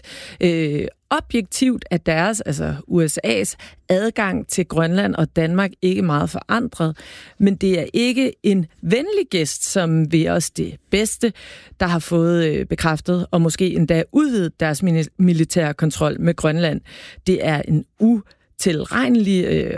Objektivt er deres, altså USA's, adgang til Grønland og Danmark ikke meget forandret, men det er ikke en venlig gæst, som vil os det bedste, der har fået bekræftet og måske endda udvidet deres militære kontrol med Grønland. Det er en utilregnelig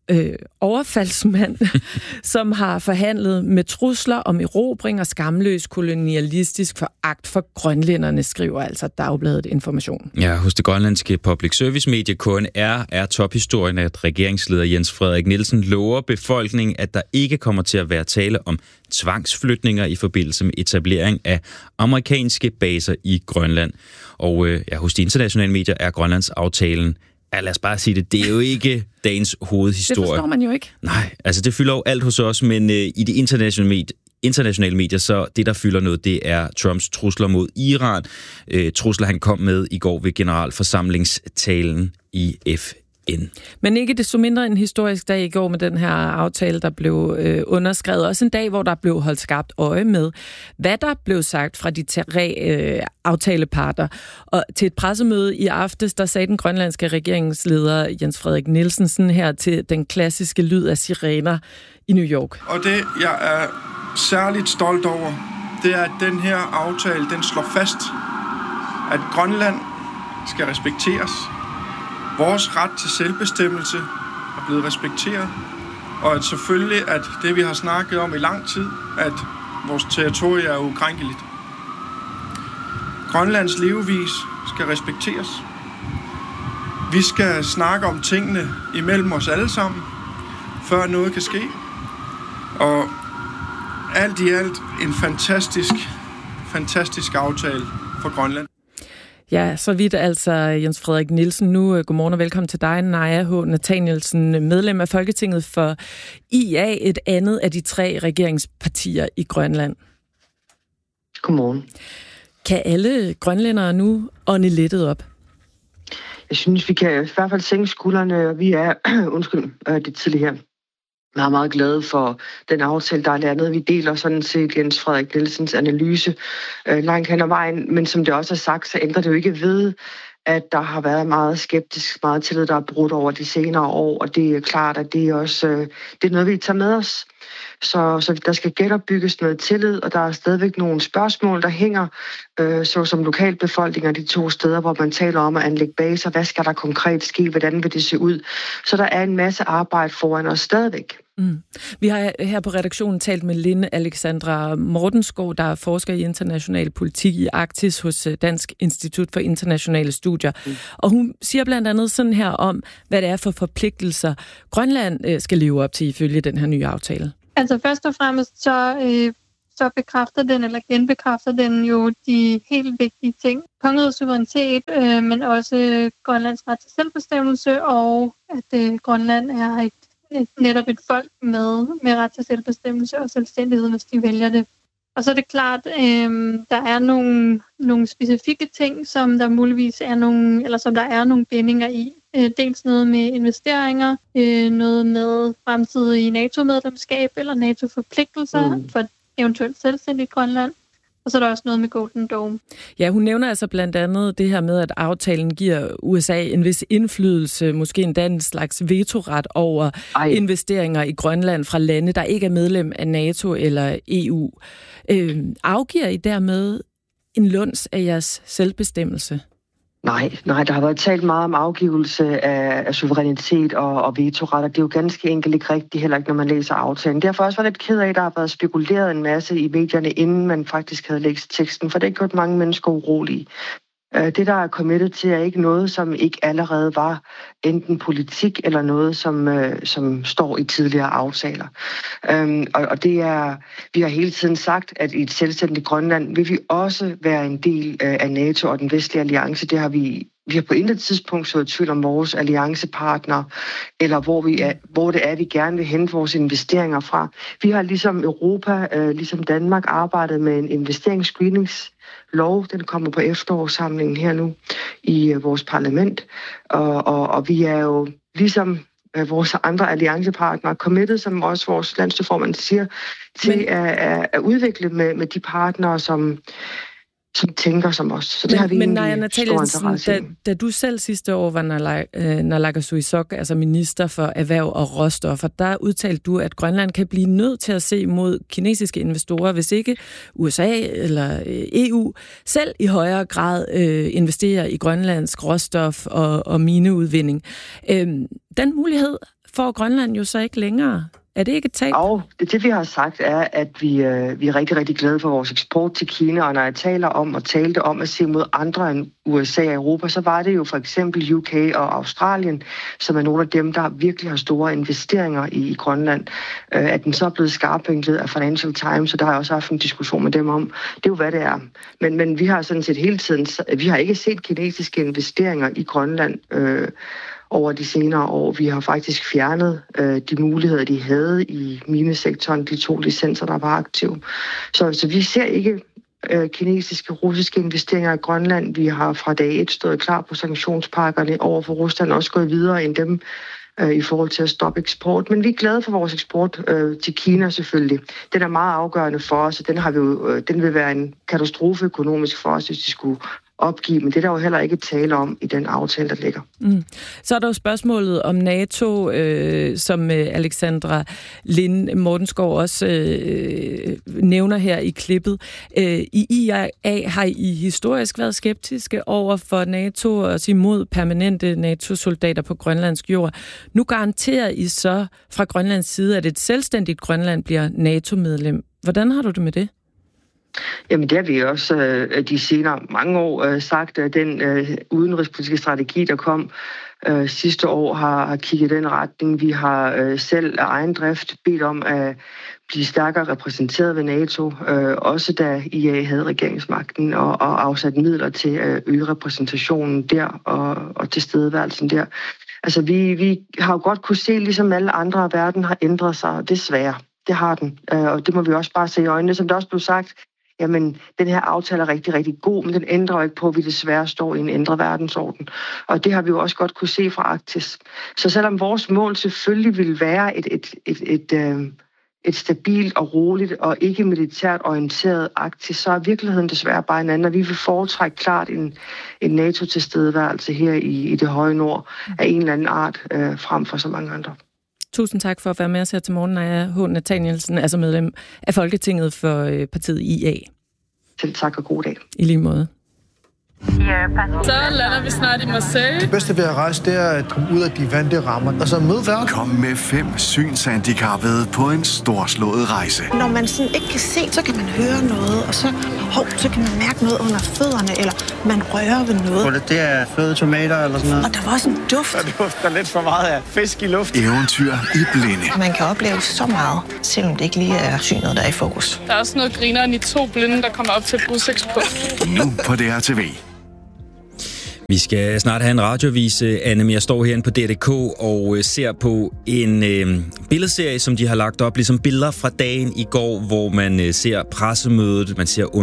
overfaldsmand, som har forhandlet med trusler om erobring og skamløs kolonialistisk foragt for grønlænderne, skriver altså Dagbladet Information. Ja, hos det grønlandske public service medie KNR er tophistorien, at regeringsleder Jens Frederik Nielsen lover befolkningen, at der ikke kommer til at være tale om tvangsflytninger i forbindelse med etablering af amerikanske baser i Grønland. Og hos de internationale medier er Grønlandsaftalen, lad os bare sige det, det er jo ikke dagens hovedhistorie. Det forstår man jo ikke. Nej, altså det fylder jo alt hos os, men i de internationale medier, så det, der fylder noget, det er Trumps trusler mod Iran. Trusler, han kom med i går ved generalforsamlingstalen i FN. Men ikke desto mindre en historisk dag i går med den her aftale, der blev underskrevet. Også en dag, hvor der blev holdt skarpt øje med, hvad der blev sagt fra de tre aftaleparter. Og til et pressemøde i aftes, der sagde den grønlandske regeringsleder Jens Frederik Nielsen sådan her til den klassiske lyd af sirener i New York. Og det, jeg er særligt stolt over, det er, at den her aftale, den slår fast, at Grønland skal respekteres. Vores ret til selvbestemmelse er blevet respekteret, og at selvfølgelig, at det vi har snakket om i lang tid, at vores territorie er ukrænkeligt. Grønlands levevis skal respekteres. Vi skal snakke om tingene imellem os alle sammen, før noget kan ske. Og alt i alt en fantastisk aftale for Grønland. Ja, så vidt altså Jens Frederik Nielsen. Nu godmorgen og velkommen til dig, Naja H. Nathanielsen, medlem af Folketinget for IA, et andet af de tre regeringspartier i Grønland. Godmorgen. Kan alle grønlændere nu ånde lettet op? Jeg synes, vi kan i hvert fald sænke skuldrene, og vi er, det tidligere her, meget, meget glade for den aftale, der er landet. Vi deler sådan set Jens Frederik Nielsens analyse langt hen ad vejen, men som det også er sagt, så ændrer det jo ikke ved, at der har været meget skeptisk, meget tillid, der er brudt over de senere år, og det er klart, at det er også det er noget, vi tager med os. Så der skal genopbygges noget tillid, og der er stadigvæk nogle spørgsmål, der hænger, såsom lokalbefolkninger, de 2 steder, hvor man taler om at anlægge baser. Hvad skal der konkret ske? Hvordan vil det se ud? Så der er en masse arbejde foran os stadigvæk. Mm. Vi har her på redaktionen talt med Linde Alexandra Mortenskov, der er forsker i international politik i Arktis hos Dansk Institut for Internationale Studier. Og hun siger blandt andet sådan her om, hvad det er for forpligtelser, Grønland skal leve op til ifølge den her nye aftale. Altså først og fremmest så bekræfter den, eller genbekræfter den jo de helt vigtige ting. Kongerigets suverænitet, men også Grønlands ret til selvbestemmelse, og at Grønland er netop et folk med ret til selvbestemmelse og selvstændighed, hvis de vælger det. Og så er det klart, der er nogle specifikke ting, som der muligvis er nogle bindinger i. Dels noget med investeringer, noget med fremtidige NATO-medlemskab eller NATO-forpligtelser for eventuelt selvstændigt Grønland. Og så er der også noget med Golden Dome. Ja, hun nævner altså blandt andet det her med, at aftalen giver USA en vis indflydelse, måske endda en slags vetoret over investeringer i Grønland fra lande, der ikke er medlem af NATO eller EU. Afgiver I dermed en luns af jeres selvbestemmelse? Nej, der har været talt meget om afgivelse af suverænitet og vetoret, og det er jo ganske enkelt ikke rigtigt, heller ikke når man læser aftalen. Derfor også været lidt ked af, at der har været spekuleret en masse i medierne, inden man faktisk havde læst teksten, for det har gjort mange mennesker urolige. Det, der er committed til, er ikke noget, som ikke allerede var enten politik eller noget, som står i tidligere aftaler. Og det er, vi har hele tiden sagt, at i et selvstændigt Grønland vil vi også være en del af NATO og den vestlige alliance. Det har vi har på intet tidspunkt så i tvivl om vores alliancepartnere, eller hvor det er, vi gerne vil hente vores investeringer fra. Vi har ligesom Europa, ligesom Danmark, arbejdet med en investeringsscreeningslov. Den kommer på efterårssamlingen her nu i vores parlament. Og vi er jo ligesom vores andre alliancepartnere committed, som også vores landsstyreformand siger, til at udvikle med de partnere, som tænker som os. Så det har vi egentlig stor interesse i. Da du selv sidste år var Naalakkersuisoq, altså minister for erhverv og råstoffer, der udtalte du, at Grønland kan blive nødt til at se mod kinesiske investorer, hvis ikke USA eller EU selv i højere grad investerer i grønlandsk råstof og mineudvinding. Den mulighed får Grønland jo så ikke længere. Er det ikke et tab? Det vi har sagt er, at vi er rigtig, rigtig glade for vores eksport til Kina, og når jeg talte om at se mod andre end USA og Europa, så var det jo for eksempel UK og Australien, som er nogle af dem, der virkelig har store investeringer i Grønland. At den så er blevet skarpvinklet af Financial Times, så der har jeg også haft en diskussion med dem om. Det er jo, hvad det er. Men vi har sådan set hele tiden, vi har ikke set kinesiske investeringer i Grønland over de senere år. Vi har faktisk fjernet de muligheder, de havde i minesektoren, de 2 licenser, der var aktive. Så vi ser ikke kinesiske, russiske investeringer i Grønland. Vi har fra dag 1 stået klar på sanktionspakkerne over for Rusland, også gået videre end dem i forhold til at stoppe eksport. Men vi er glade for vores eksport til Kina selvfølgelig. Den er meget afgørende for os, og den vil være en katastrofe økonomisk for os, hvis de skulle opgive, men det er der jo heller ikke tale om i den aftale, der ligger. Så er der jo spørgsmålet om NATO, som Alexandra Linde Mortenskov også nævner her i klippet. I IAA har I historisk været skeptiske over for NATO og imod permanente NATO-soldater på grønlandsk jord. Nu garanterer I så fra Grønlands side, at et selvstændigt Grønland bliver NATO-medlem. Hvordan har du det med det? Jamen det har vi også de senere mange år sagt, at den udenrigspolitiske strategi, der kom sidste år, har kigget i den retning. Vi har selv af egen drift bedt om at blive stærkere repræsenteret ved NATO, også da IA havde regeringsmagten, og afsat midler til at øge repræsentationen der og tilstedeværelsen der. Altså vi har jo godt kunne se, ligesom alle andre af verden har ændret sig, desværre. Det har den, og det må vi også bare se i øjnene. Som det også blev sagt, jamen, den her aftale er rigtig, rigtig god, men den ændrer jo ikke på, at vi desværre står i en ændret verdensorden. Og det har vi jo også godt kunne se fra Arktis. Så selvom vores mål selvfølgelig vil være et stabilt og roligt og ikke militært orienteret Arktis, så er virkeligheden desværre bare en anden, og vi vil foretrække klart en NATO-tilstedeværelse her i det høje nord af en eller anden art frem for så mange andre. Tusind tak for at være med os her til morgen, Naja H. Nathanielsen, altså medlem af Folketinget for partiet IA. Selv tak og god dag. I lige måde. Så lander vi snart i Marseille. Det bedste ved at rejse, det er at komme ud af de vante rammer, og så møde verden. Kom med 5 synshandicappede på en storslået rejse. Når man sådan ikke kan se, så kan man høre noget, og så kan man mærke noget under fødderne, eller man rører ved noget. Det er fløde tomater eller sådan noget. Og der var også en duft. Der dufter lidt for meget af fisk i luft. Eventyr i blinde. Man kan opleve så meget, selvom det ikke lige er synet, der er i fokus. Der er også noget grineren i 2 blinde, der kommer op til et udsigtspunkt. Nu på DRTV. Vi skal snart have en radioavis, Anne, men jeg står herinde på DRDK og ser på en billedserie, som de har lagt op, ligesom billeder fra dagen i går, hvor man ser pressemødet, man ser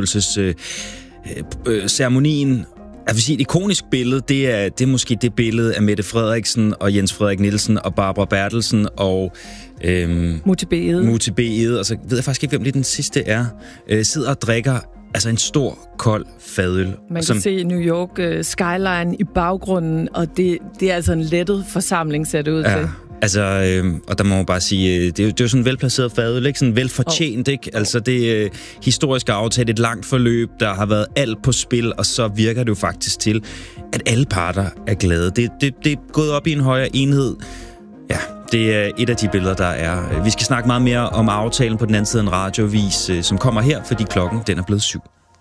underskrivelsesceremonien. Jeg vil sige, et ikonisk billede, det er måske det billede af Mette Frederiksen og Jens Frederik Nielsen og Barbara Bertelsen og Mutti B. Egede, og så ved jeg faktisk ikke, hvem lige den sidste er, sidder og drikker altså en stor, kold fadøl. Man kan se New York skyline i baggrunden, og det er altså en lettet forsamling, ser det ud til. Altså, og der må man bare sige, det er jo sådan en velplaceret fadøl, ikke? Sådan velfortjent, ikke? Altså, det er historisk aftalt, et langt forløb, der har været alt på spil, og så virker det jo faktisk til, at alle parter er glade. Det er gået op i en højere enhed. Ja, det er et af de billeder, der er. Vi skal snakke meget mere om aftalen på den anden side af en radioavis, som kommer her, fordi klokken den er blevet 7.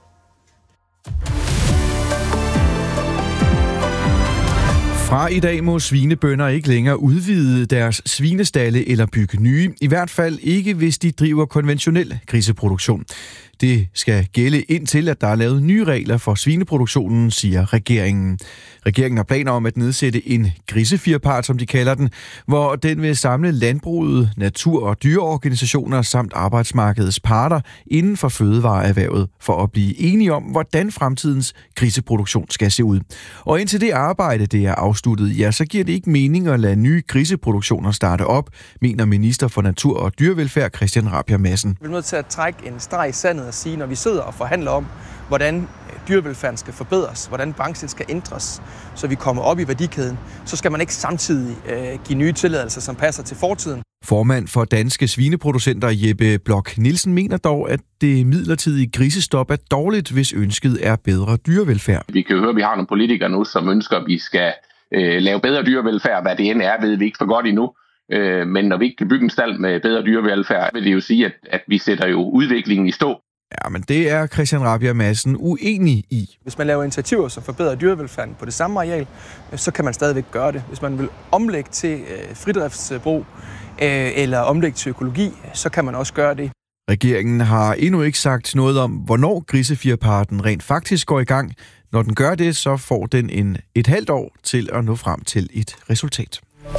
Fra i dag må svinebønder ikke længere udvide deres svinestalde eller bygge nye. I hvert fald ikke, hvis de driver konventionel griseproduktion. Det skal gælde indtil, at der er lavet nye regler for svineproduktionen, siger regeringen. Regeringen har planer om at nedsætte en grisefirpart, som de kalder den, hvor den vil samle landbruget, natur- og dyreorganisationer samt arbejdsmarkedets parter inden for fødevareerhvervet for at blive enige om, hvordan fremtidens griseproduktion skal se ud. Og indtil det arbejde det er afsluttet, ja, så giver det ikke mening at lade nye griseproduktioner starte op, mener minister for natur- og dyrevelfærd Christian Rabjerg Madsen. Vi er nødt til at trække en streg i sandet og sige, når vi sidder og forhandler om, hvordan dyrevelfærden skal forbedres, hvordan branchen skal ændres, så vi kommer op i værdikæden, så skal man ikke samtidig give nye tilladelser, som passer til fortiden. Formand for Danske Svineproducenter Jeppe Blok Nielsen mener dog, at det midlertidige grisestop er dårligt, hvis ønsket er bedre dyrevelfærd. Vi kan høre, at vi har nogle politikere nu, som ønsker, at vi skal lave bedre dyrevelfærd. Hvad det end er, ved vi ikke for godt endnu. Men når vi ikke kan bygge en stald med bedre dyrevelfærd, vil det jo sige, at vi sætter jo udviklingen i stå. Ja, men det er Christian Rabjerg Madsen uenig i. Hvis man laver initiativer, som forbedrer dyrevelfærden på det samme areal, så kan man stadigvæk gøre det. Hvis man vil omlægge til fridriftsbrug eller omlægge til økologi, så kan man også gøre det. Regeringen har endnu ikke sagt noget om, hvornår grisefirparten rent faktisk går i gang. Når den gør det, så får den et halvt år til at nå frem til et resultat.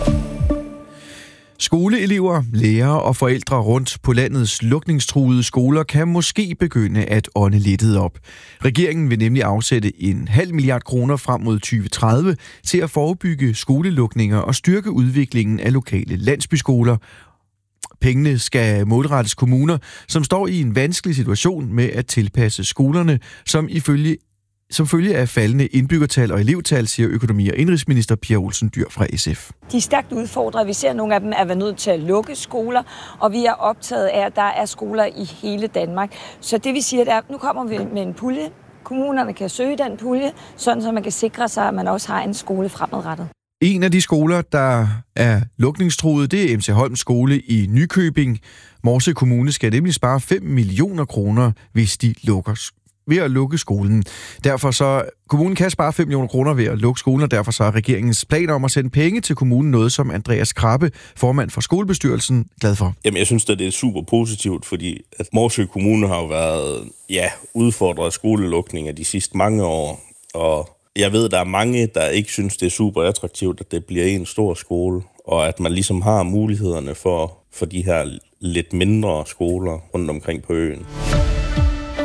Skoleelever, lærere og forældre rundt på landets lukningstruede skoler kan måske begynde at ånde lettet op. Regeringen vil nemlig afsætte 0,5 milliard kroner frem mod 2030 til at forebygge skolelukninger og styrke udviklingen af lokale landsbyskoler. Pengene skal målrettes kommuner, som står i en vanskelig situation med at tilpasse skolerne, som følge af faldende indbyggertal og elevtal, siger økonomi- og indrigsminister Pia Olsen Dyhr fra SF. De er stærkt udfordrede. Vi ser, at nogle af dem er nødt til at lukke skoler, og vi er optaget af, at der er skoler i hele Danmark. Så det vi siger, er, at nu kommer vi med en pulje. Kommunerne kan søge den pulje, sådan så man kan sikre sig, at man også har en skole fremadrettet. En af de skoler, der er lukningstruede, det er MC Holm skole i Nykøbing. Morsø Kommune skal nemlig spare 5 millioner kroner, hvis de ved at lukke skolen. Derfor så, kommunen kan spare 5 millioner kroner ved at lukke skolen, og derfor så er regeringens planer om at sende penge til kommunen noget, som Andreas Krabbe, formand for skolebestyrelsen, glad for. Jamen, jeg synes, at det er super positivt, fordi at Morsø Kommune har jo været udfordret af skolelukninger de sidste mange år, og jeg ved, at der er mange, der ikke synes, det er super attraktivt, at det bliver en stor skole, og at man ligesom har mulighederne for de her lidt mindre skoler rundt omkring på øen.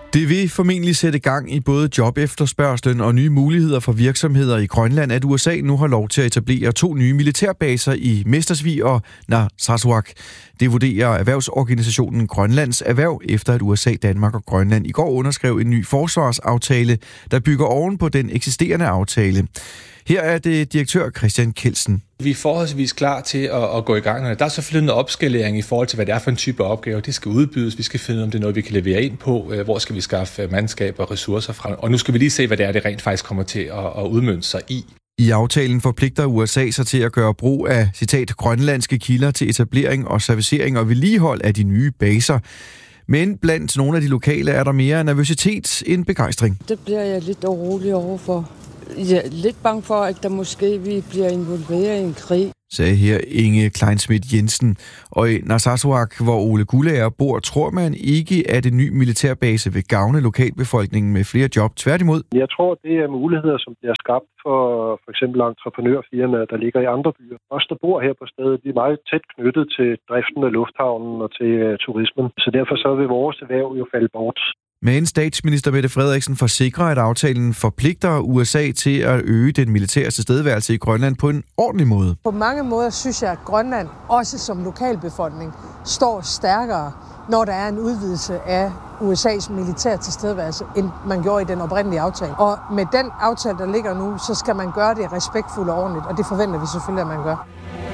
Det vil formentlig sætte gang i både jobefterspørgslen og nye muligheder for virksomheder i Grønland, at USA nu har lov til at etablere 2 nye militærbaser i Mestersvig og Narsarsuaq. Det vurderer erhvervsorganisationen Grønlands Erhverv, efter at USA, Danmark og Grønland i går underskrev en ny forsvarsaftale, der bygger oven på den eksisterende aftale. Her er det direktør Christian Kelsen. Vi er forholdsvis klar til at gå i gang. Der er selvfølgelig noget opskalering i forhold til, hvad det er for en type opgave. Det skal udbydes, vi skal finde ud af, om det er noget, vi kan levere ind på. Hvor skal vi skaffe mandskab og ressourcer fra? Og nu skal vi lige se, hvad det er, det rent faktisk kommer til at udmønte sig i. I aftalen forpligter USA sig til at gøre brug af, citat, grønlandske kilder til etablering og servicering og vedligehold af de nye baser. Men blandt nogle af de lokale er der mere nervøsitet end begejstring. Det bliver jeg lidt urolig overfor. Jeg er lidt bange for, at der måske vi bliver involveret i en krig. Sagde her Inge Kleinsmith Jensen. Og i Narsarsuaq, hvor Ole Guldager bor, tror man ikke, at en ny militærbase vil gavne lokalbefolkningen med flere job. Tværtimod. Jeg tror, det er muligheder, som bliver skabt for eksempel entreprenørfirmaer, der ligger i andre byer. Os, der bor her på stedet, vi er meget tæt knyttet til driften af lufthavnen og til turismen. Så derfor så vil vores erhverv jo falde bort. Men statsminister Mette Frederiksen forsikrer, at aftalen forpligter USA til at øge den militære tilstedeværelse i Grønland på en ordentlig måde. På mange måder synes jeg, at Grønland, også som lokalbefolkning, står stærkere, når der er en udvidelse af USA's militære tilstedeværelse, end man gjorde i den oprindelige aftale. Og med den aftale, der ligger nu, så skal man gøre det respektfuldt og ordentligt, og det forventer vi selvfølgelig, at man gør.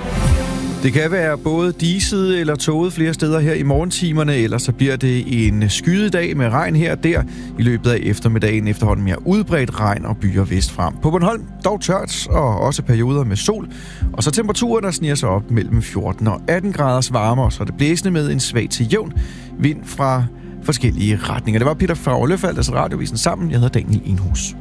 Det kan være både diset eller toget flere steder her i morgentimerne, eller så bliver det en skydedag med regn her og der. I løbet af eftermiddagen efterhånden mere udbredt regn og byer vestfrem. På Bornholm dog tørt og også perioder med sol. Og så temperaturer, der sniger sig op mellem 14 og 18 graders varmere, så det blæsende med en svag til jævn vind fra forskellige retninger. Det var Peter Fraulefeldt, altså Radiovisen sammen. Jeg hedder Daniel Enhus.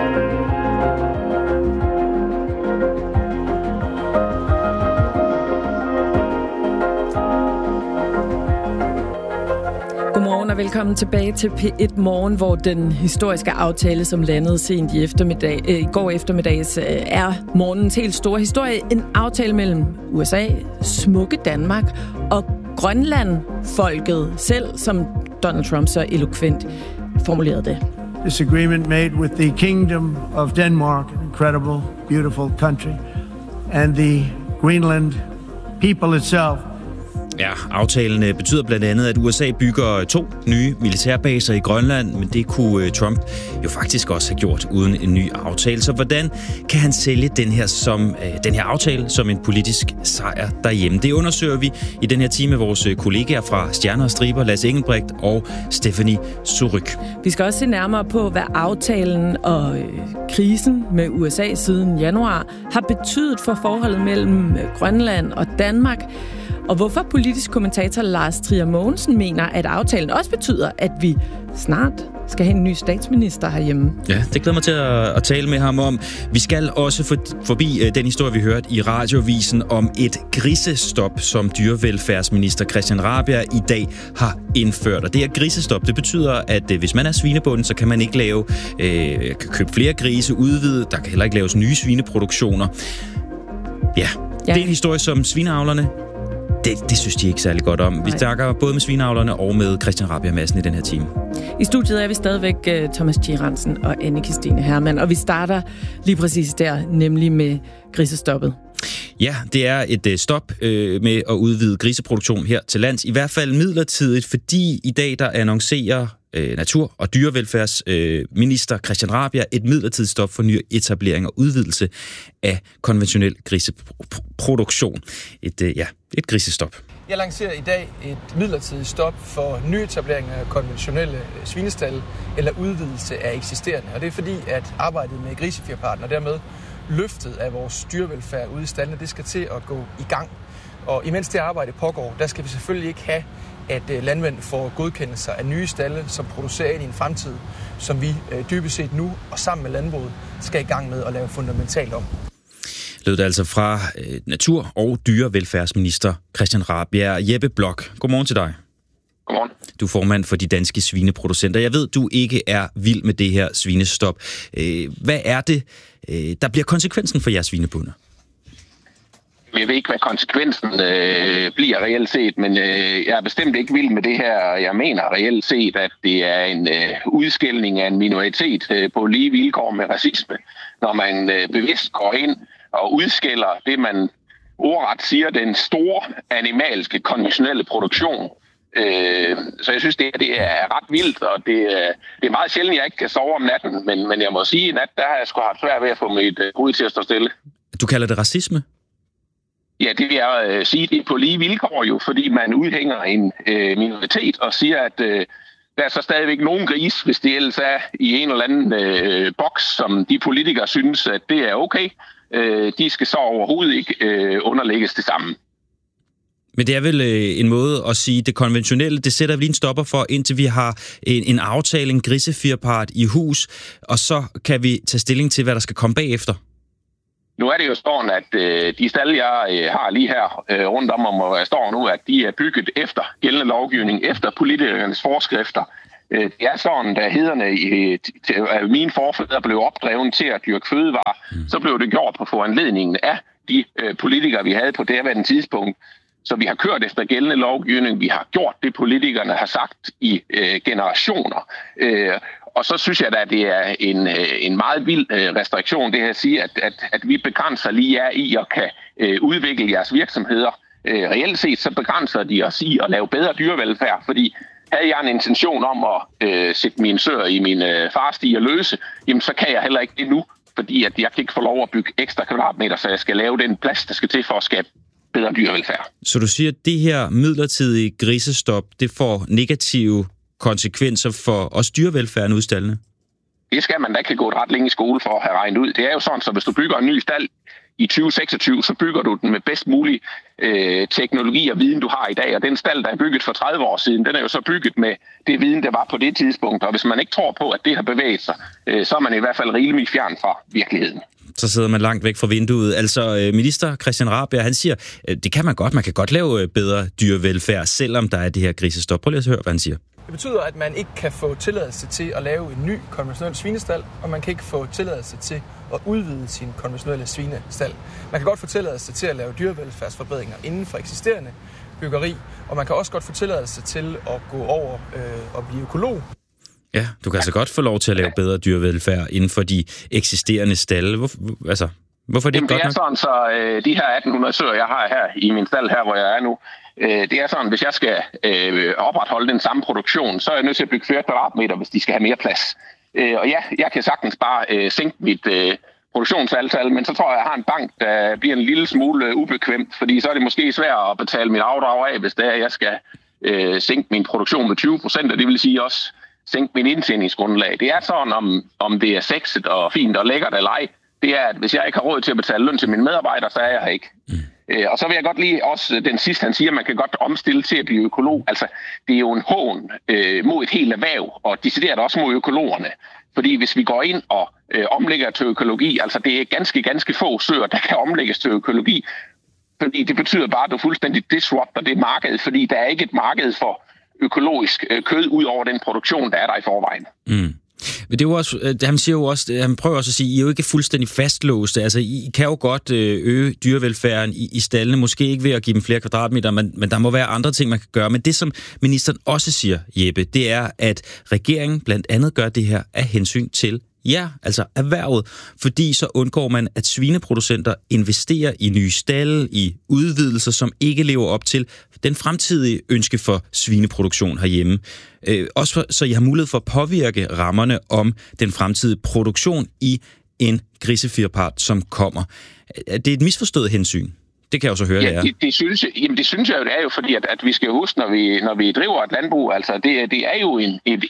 Godmorgen og velkommen tilbage til P1 Morgen, hvor den historiske aftale, som landede sent i går eftermiddags, er morgenens helt store historie. En aftale mellem USA, smukke Danmark og Grønland-folket selv, som Donald Trump så eloquent formulerede det. This agreement made with the Kingdom of Denmark, an incredible, beautiful country, and the Greenland people itself. Ja, aftalen betyder blandt andet, at USA bygger 2 nye militærbaser i Grønland, men det kunne Trump jo faktisk også have gjort uden en ny aftale. Så hvordan kan han sælge den her aftale som en politisk sejr derhjemme? Det undersøger vi i den her time med vores kollegaer fra Stjerner og Striber, Lasse Engelbrecht og Stephanie Suryk. Vi skal også se nærmere på, hvad aftalen og krisen med USA siden januar har betydet for forholdet mellem Grønland og Danmark. Og hvorfor politisk kommentator Lars Trier Mogensen mener, at aftalen også betyder, at vi snart skal have en ny statsminister herhjemme. Ja, det glæder mig til at tale med ham om. Vi skal også forbi den historie, vi hørte i Radiovisen om et grisestop, som dyrevelfærdsminister Christian Rabjerg i dag har indført. Og det her grisestop, det betyder, at hvis man er svinebonde, så kan man ikke købe flere grise, udvide. Der kan heller ikke laves nye svineproduktioner. Ja, det er en historie, som svineavlerne Det synes de ikke særlig godt om. Vi snakker både med svineavlerne og med Christian Rabjerg Madsen i den her time. I studiet er vi stadigvæk Thomas Giransen og Anne-Kristine Hermann, og vi starter lige præcis der, nemlig med grisestoppet. Ja, det er et stop med at udvide griseproduktion her til lands. I hvert fald midlertidigt, fordi i dag der annoncerer natur- og dyrevelfærdsminister Christian Rabjerg et midlertidigt stop for ny etablering og udvidelse af konventionel griseproduktion. Et grisestop. Jeg lancerer i dag et midlertidigt stop for nyetablering af konventionelle svinestalde eller udvidelse af eksisterende. Og det er fordi, at arbejdet med grisefjerparten og dermed løftet af vores dyrevelfærd ude i staldene, det skal til at gå i gang. Og imens det arbejde pågår, der skal vi selvfølgelig ikke have, at landmænd får godkendelser af nye stalde, som producerer ind i en fremtid, som vi dybest set nu og sammen med landbruget skal i gang med at lave fundamentalt om. Lød det altså fra natur- og dyrevelfærdsminister Christian Rabjerg. Jeppe Blok, godmorgen til dig. Godmorgen. Du er formand for de danske svineproducenter. Jeg ved, du ikke er vild med det her svinestop. Hvad er det, der bliver konsekvensen for jeres svinebønder? Jeg ved ikke, hvad konsekvensen bliver reelt set, men jeg er bestemt ikke vild med det her. Jeg mener reelt set, at det er en udskilning af en minoritet på lige vilkår med racisme, når man bevidst går ind og udskiller det, man ordret siger, den store animalske konventionelle produktion. Så jeg synes, det er ret vildt, og det er meget sjældent, jeg ikke kan sove om natten, men jeg må sige, at nat, der har jeg sgu haft svært ved at få mit hoved til at stå stille. Du kalder det racisme? Ja, det vil jeg sige, det er på lige vilkår jo, fordi man udhænger en minoritet og siger, at der er så stadigvæk nogen gris, hvis det ellers er i en eller anden boks, som de politikere synes, at det er okay. De skal så overhovedet ikke underlægges det samme. Men det er vel en måde at sige, det konventionelle, det sætter vi lige en stopper for, indtil vi har en aftale, en grisefirpart i hus, og så kan vi tage stilling til, hvad der skal komme bagefter. Nu er det jo sådan, at de stalde, jeg har lige her rundt om, hvor jeg står nu, at de er bygget efter gældende lovgivning, efter politikernes forskrifter. Det er sådan, da hederne mine forfædre blev opdrevet til at dyrke fødevarer, så blev det gjort på foranledningen af de politikere, vi havde på det tidspunkt. Så vi har kørt efter gældende lovgivning, vi har gjort det, politikerne har sagt i generationer. Og så synes jeg da, at det er en meget vild restriktion, det her at sige, at vi begrænser lige jer i at kan udvikle jeres virksomheder. Reelt set så begrænser de os i at lave bedre dyrevelfærd, fordi havde jeg en intention om at sætte mine søer i min farstige og løse, jamen så kan jeg heller ikke det nu, fordi at jeg kan ikke få lov at bygge ekstra kvadratmeter, så jeg skal lave den plads, der skal til for at skabe bedre dyrevelfærd. Så du siger, at det her midlertidige grisestop, det får negative konsekvenser for os dyrevelfærden udstallene? Det skal man da ikke gå ret længe i skole for at have regnet ud. Det er jo sådan, så hvis du bygger en ny stald i 2026, så bygger du den med bedst mulig teknologi og viden, du har i dag. Og den stald, der er bygget for 30 år siden, den er jo så bygget med det viden, der var på det tidspunkt. Og hvis man ikke tror på, at det har bevæget sig, så er man i hvert fald rimelig fjern fra virkeligheden. Så sidder man langt væk fra vinduet. Altså, minister Christian Rabjerg, han siger, det kan man godt. Man kan godt lave bedre dyrevelfærd, selvom der er det her grisestop. Prøv lige at høre, hvad han siger. Det betyder, at man ikke kan få tilladelse til at lave en ny konventionel svinestald, og man kan ikke få tilladelse til at udvide sin konventionelle svinestald. Man kan godt få tilladelse til at lave dyrevelfærdsforbedringer inden for eksisterende byggeri, og man kan også godt få tilladelse til at gå over og blive økolog. Ja, du kan altså godt få lov til at lave bedre dyrevelfærd inden for de eksisterende stalde. Hvorfor er det ikke godt nok? Det er sådan, så de her 1800 søer, jeg har her i min stald her, hvor jeg er nu, det er sådan, hvis jeg skal opretholde den samme produktion, så er jeg nødt til at bygge flere kvadratmeter, hvis de skal have mere plads. Og ja, jeg kan sagtens bare sænke mit produktionsantal, men så tror jeg har en bank, der bliver en lille smule ubekvemt, fordi så er det måske svært at betale mit afdrag af, hvis det er, jeg skal sænke min produktion med 20%, og det vil sige også sænke min indtjeningsgrundlag. Det er sådan, om det er sexet og fint og lækkert eller ej, det er, at hvis jeg ikke har råd til at betale løn til mine medarbejdere, så er jeg her ikke. Og så vil jeg godt lige også den sidste, han siger, at man kan godt omstille til at blive økolog. Altså, det er jo en hån mod et helt erhverv, og decideret også mod økologerne. Fordi hvis vi går ind og omlægger til økologi, altså det er ganske få søer, der kan omlægges til økologi, fordi det betyder bare, at du fuldstændig disrupter det marked, fordi der er ikke et marked for økologisk kød ud over den produktion, der er der i forvejen. Mm. Men det er jo også, han siger jo også, han prøver også at sige, I er jo ikke fuldstændig fastlåste. Altså, I kan jo godt øge dyrevelfærden i stallene, måske ikke ved at give dem flere kvadratmeter, men der må være andre ting, man kan gøre. Men det, som ministeren også siger, Jeppe, det er, at regeringen blandt andet gør det her af hensyn til altså erhvervet, fordi så undgår man, at svineproducenter investerer i nye stalde, i udvidelser, som ikke lever op til den fremtidige ønske for svineproduktion herhjemme. Også så I har mulighed for at påvirke rammerne om den fremtidige produktion i en grisefirpart, som kommer. Det er et misforstået hensyn. Det kan jeg jo så høre, det er. Det synes jeg jo, det er jo, fordi at vi skal huske, når vi driver et landbrug, altså det er jo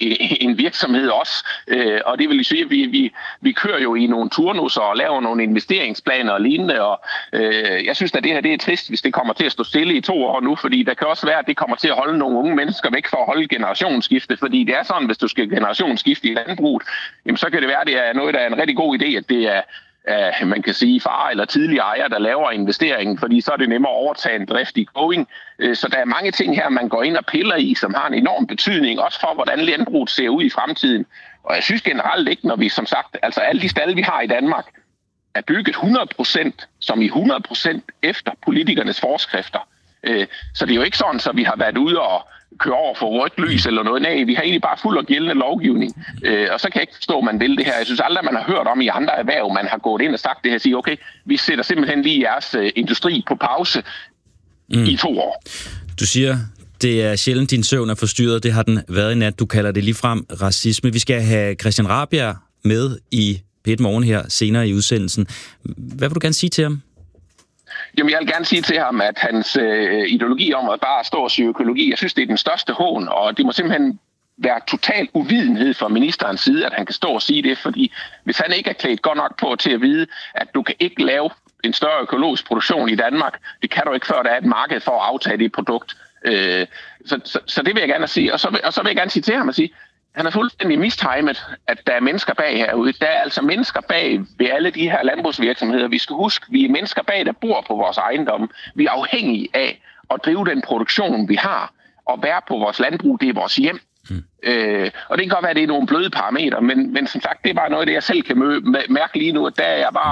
en virksomhed også, og det vil sige, at vi kører jo i nogle turnusser og laver nogle investeringsplaner og lignende, og jeg synes at det her det er trist, hvis det kommer til at stå stille i 2 år nu, fordi der kan også være, at det kommer til at holde nogle unge mennesker væk for at holde generationsskifte, fordi det er sådan, hvis du skal generationsskifte i landbruget, jamen så kan det være, at det er noget, der er en rigtig god idé, at det er man kan sige far eller tidligere ejer, der laver investeringen, fordi så er det nemmere at overtage en drift i going. Så der er mange ting her, man går ind og piller i, som har en enorm betydning, også for, hvordan landbruget ser ud i fremtiden. Og jeg synes generelt ikke, når vi som sagt, altså alle de stalde, vi har i Danmark, er bygget 100%, som i 100% efter politikernes forskrifter. Så det er jo ikke sådan, så vi har været ude og køre over for rødt lys eller noget. Nej, vi har egentlig bare fuld og gældende lovgivning. Og så kan jeg ikke forstå, at man vil det her. Jeg synes aldrig, man har hørt om i andre erhverv, man har gået ind og sagt det her og sige, okay, vi sætter simpelthen lige jeres industri på pause i 2 år. Du siger, det er sjældent, din søvn er forstyrret. Det har den været i nat. Du kalder det ligefrem racisme. Vi skal have Christian Rabjerg med i P1 Morgen her senere i udsendelsen. Hvad vil du gerne sige til ham? Jamen, jeg vil gerne sige til ham, at hans ideologi om at bare stå og sige økologi, jeg synes, det er den største hån, og det må simpelthen være total uvidenhed fra ministerens side, at han kan stå og sige det, fordi hvis han ikke er klædt godt nok på til at vide, at du kan ikke lave en større økologisk produktion i Danmark, det kan du ikke, før der er et marked for at aftage det produkt. Så det vil jeg gerne sige, og så vil jeg gerne sige til ham at sige, han er fuldstændig mistimet, at der er mennesker bag herude. Der er altså mennesker bag ved alle de her landbrugsvirksomheder. Vi skal huske, vi er mennesker bag, der bor på vores ejendomme. Vi er afhængige af at drive den produktion, vi har, og være på vores landbrug, det er vores hjem. Og det kan godt være, at det er nogle bløde parametre, men som sagt, det er bare noget, det jeg selv kan mærke lige nu, at der er jeg bare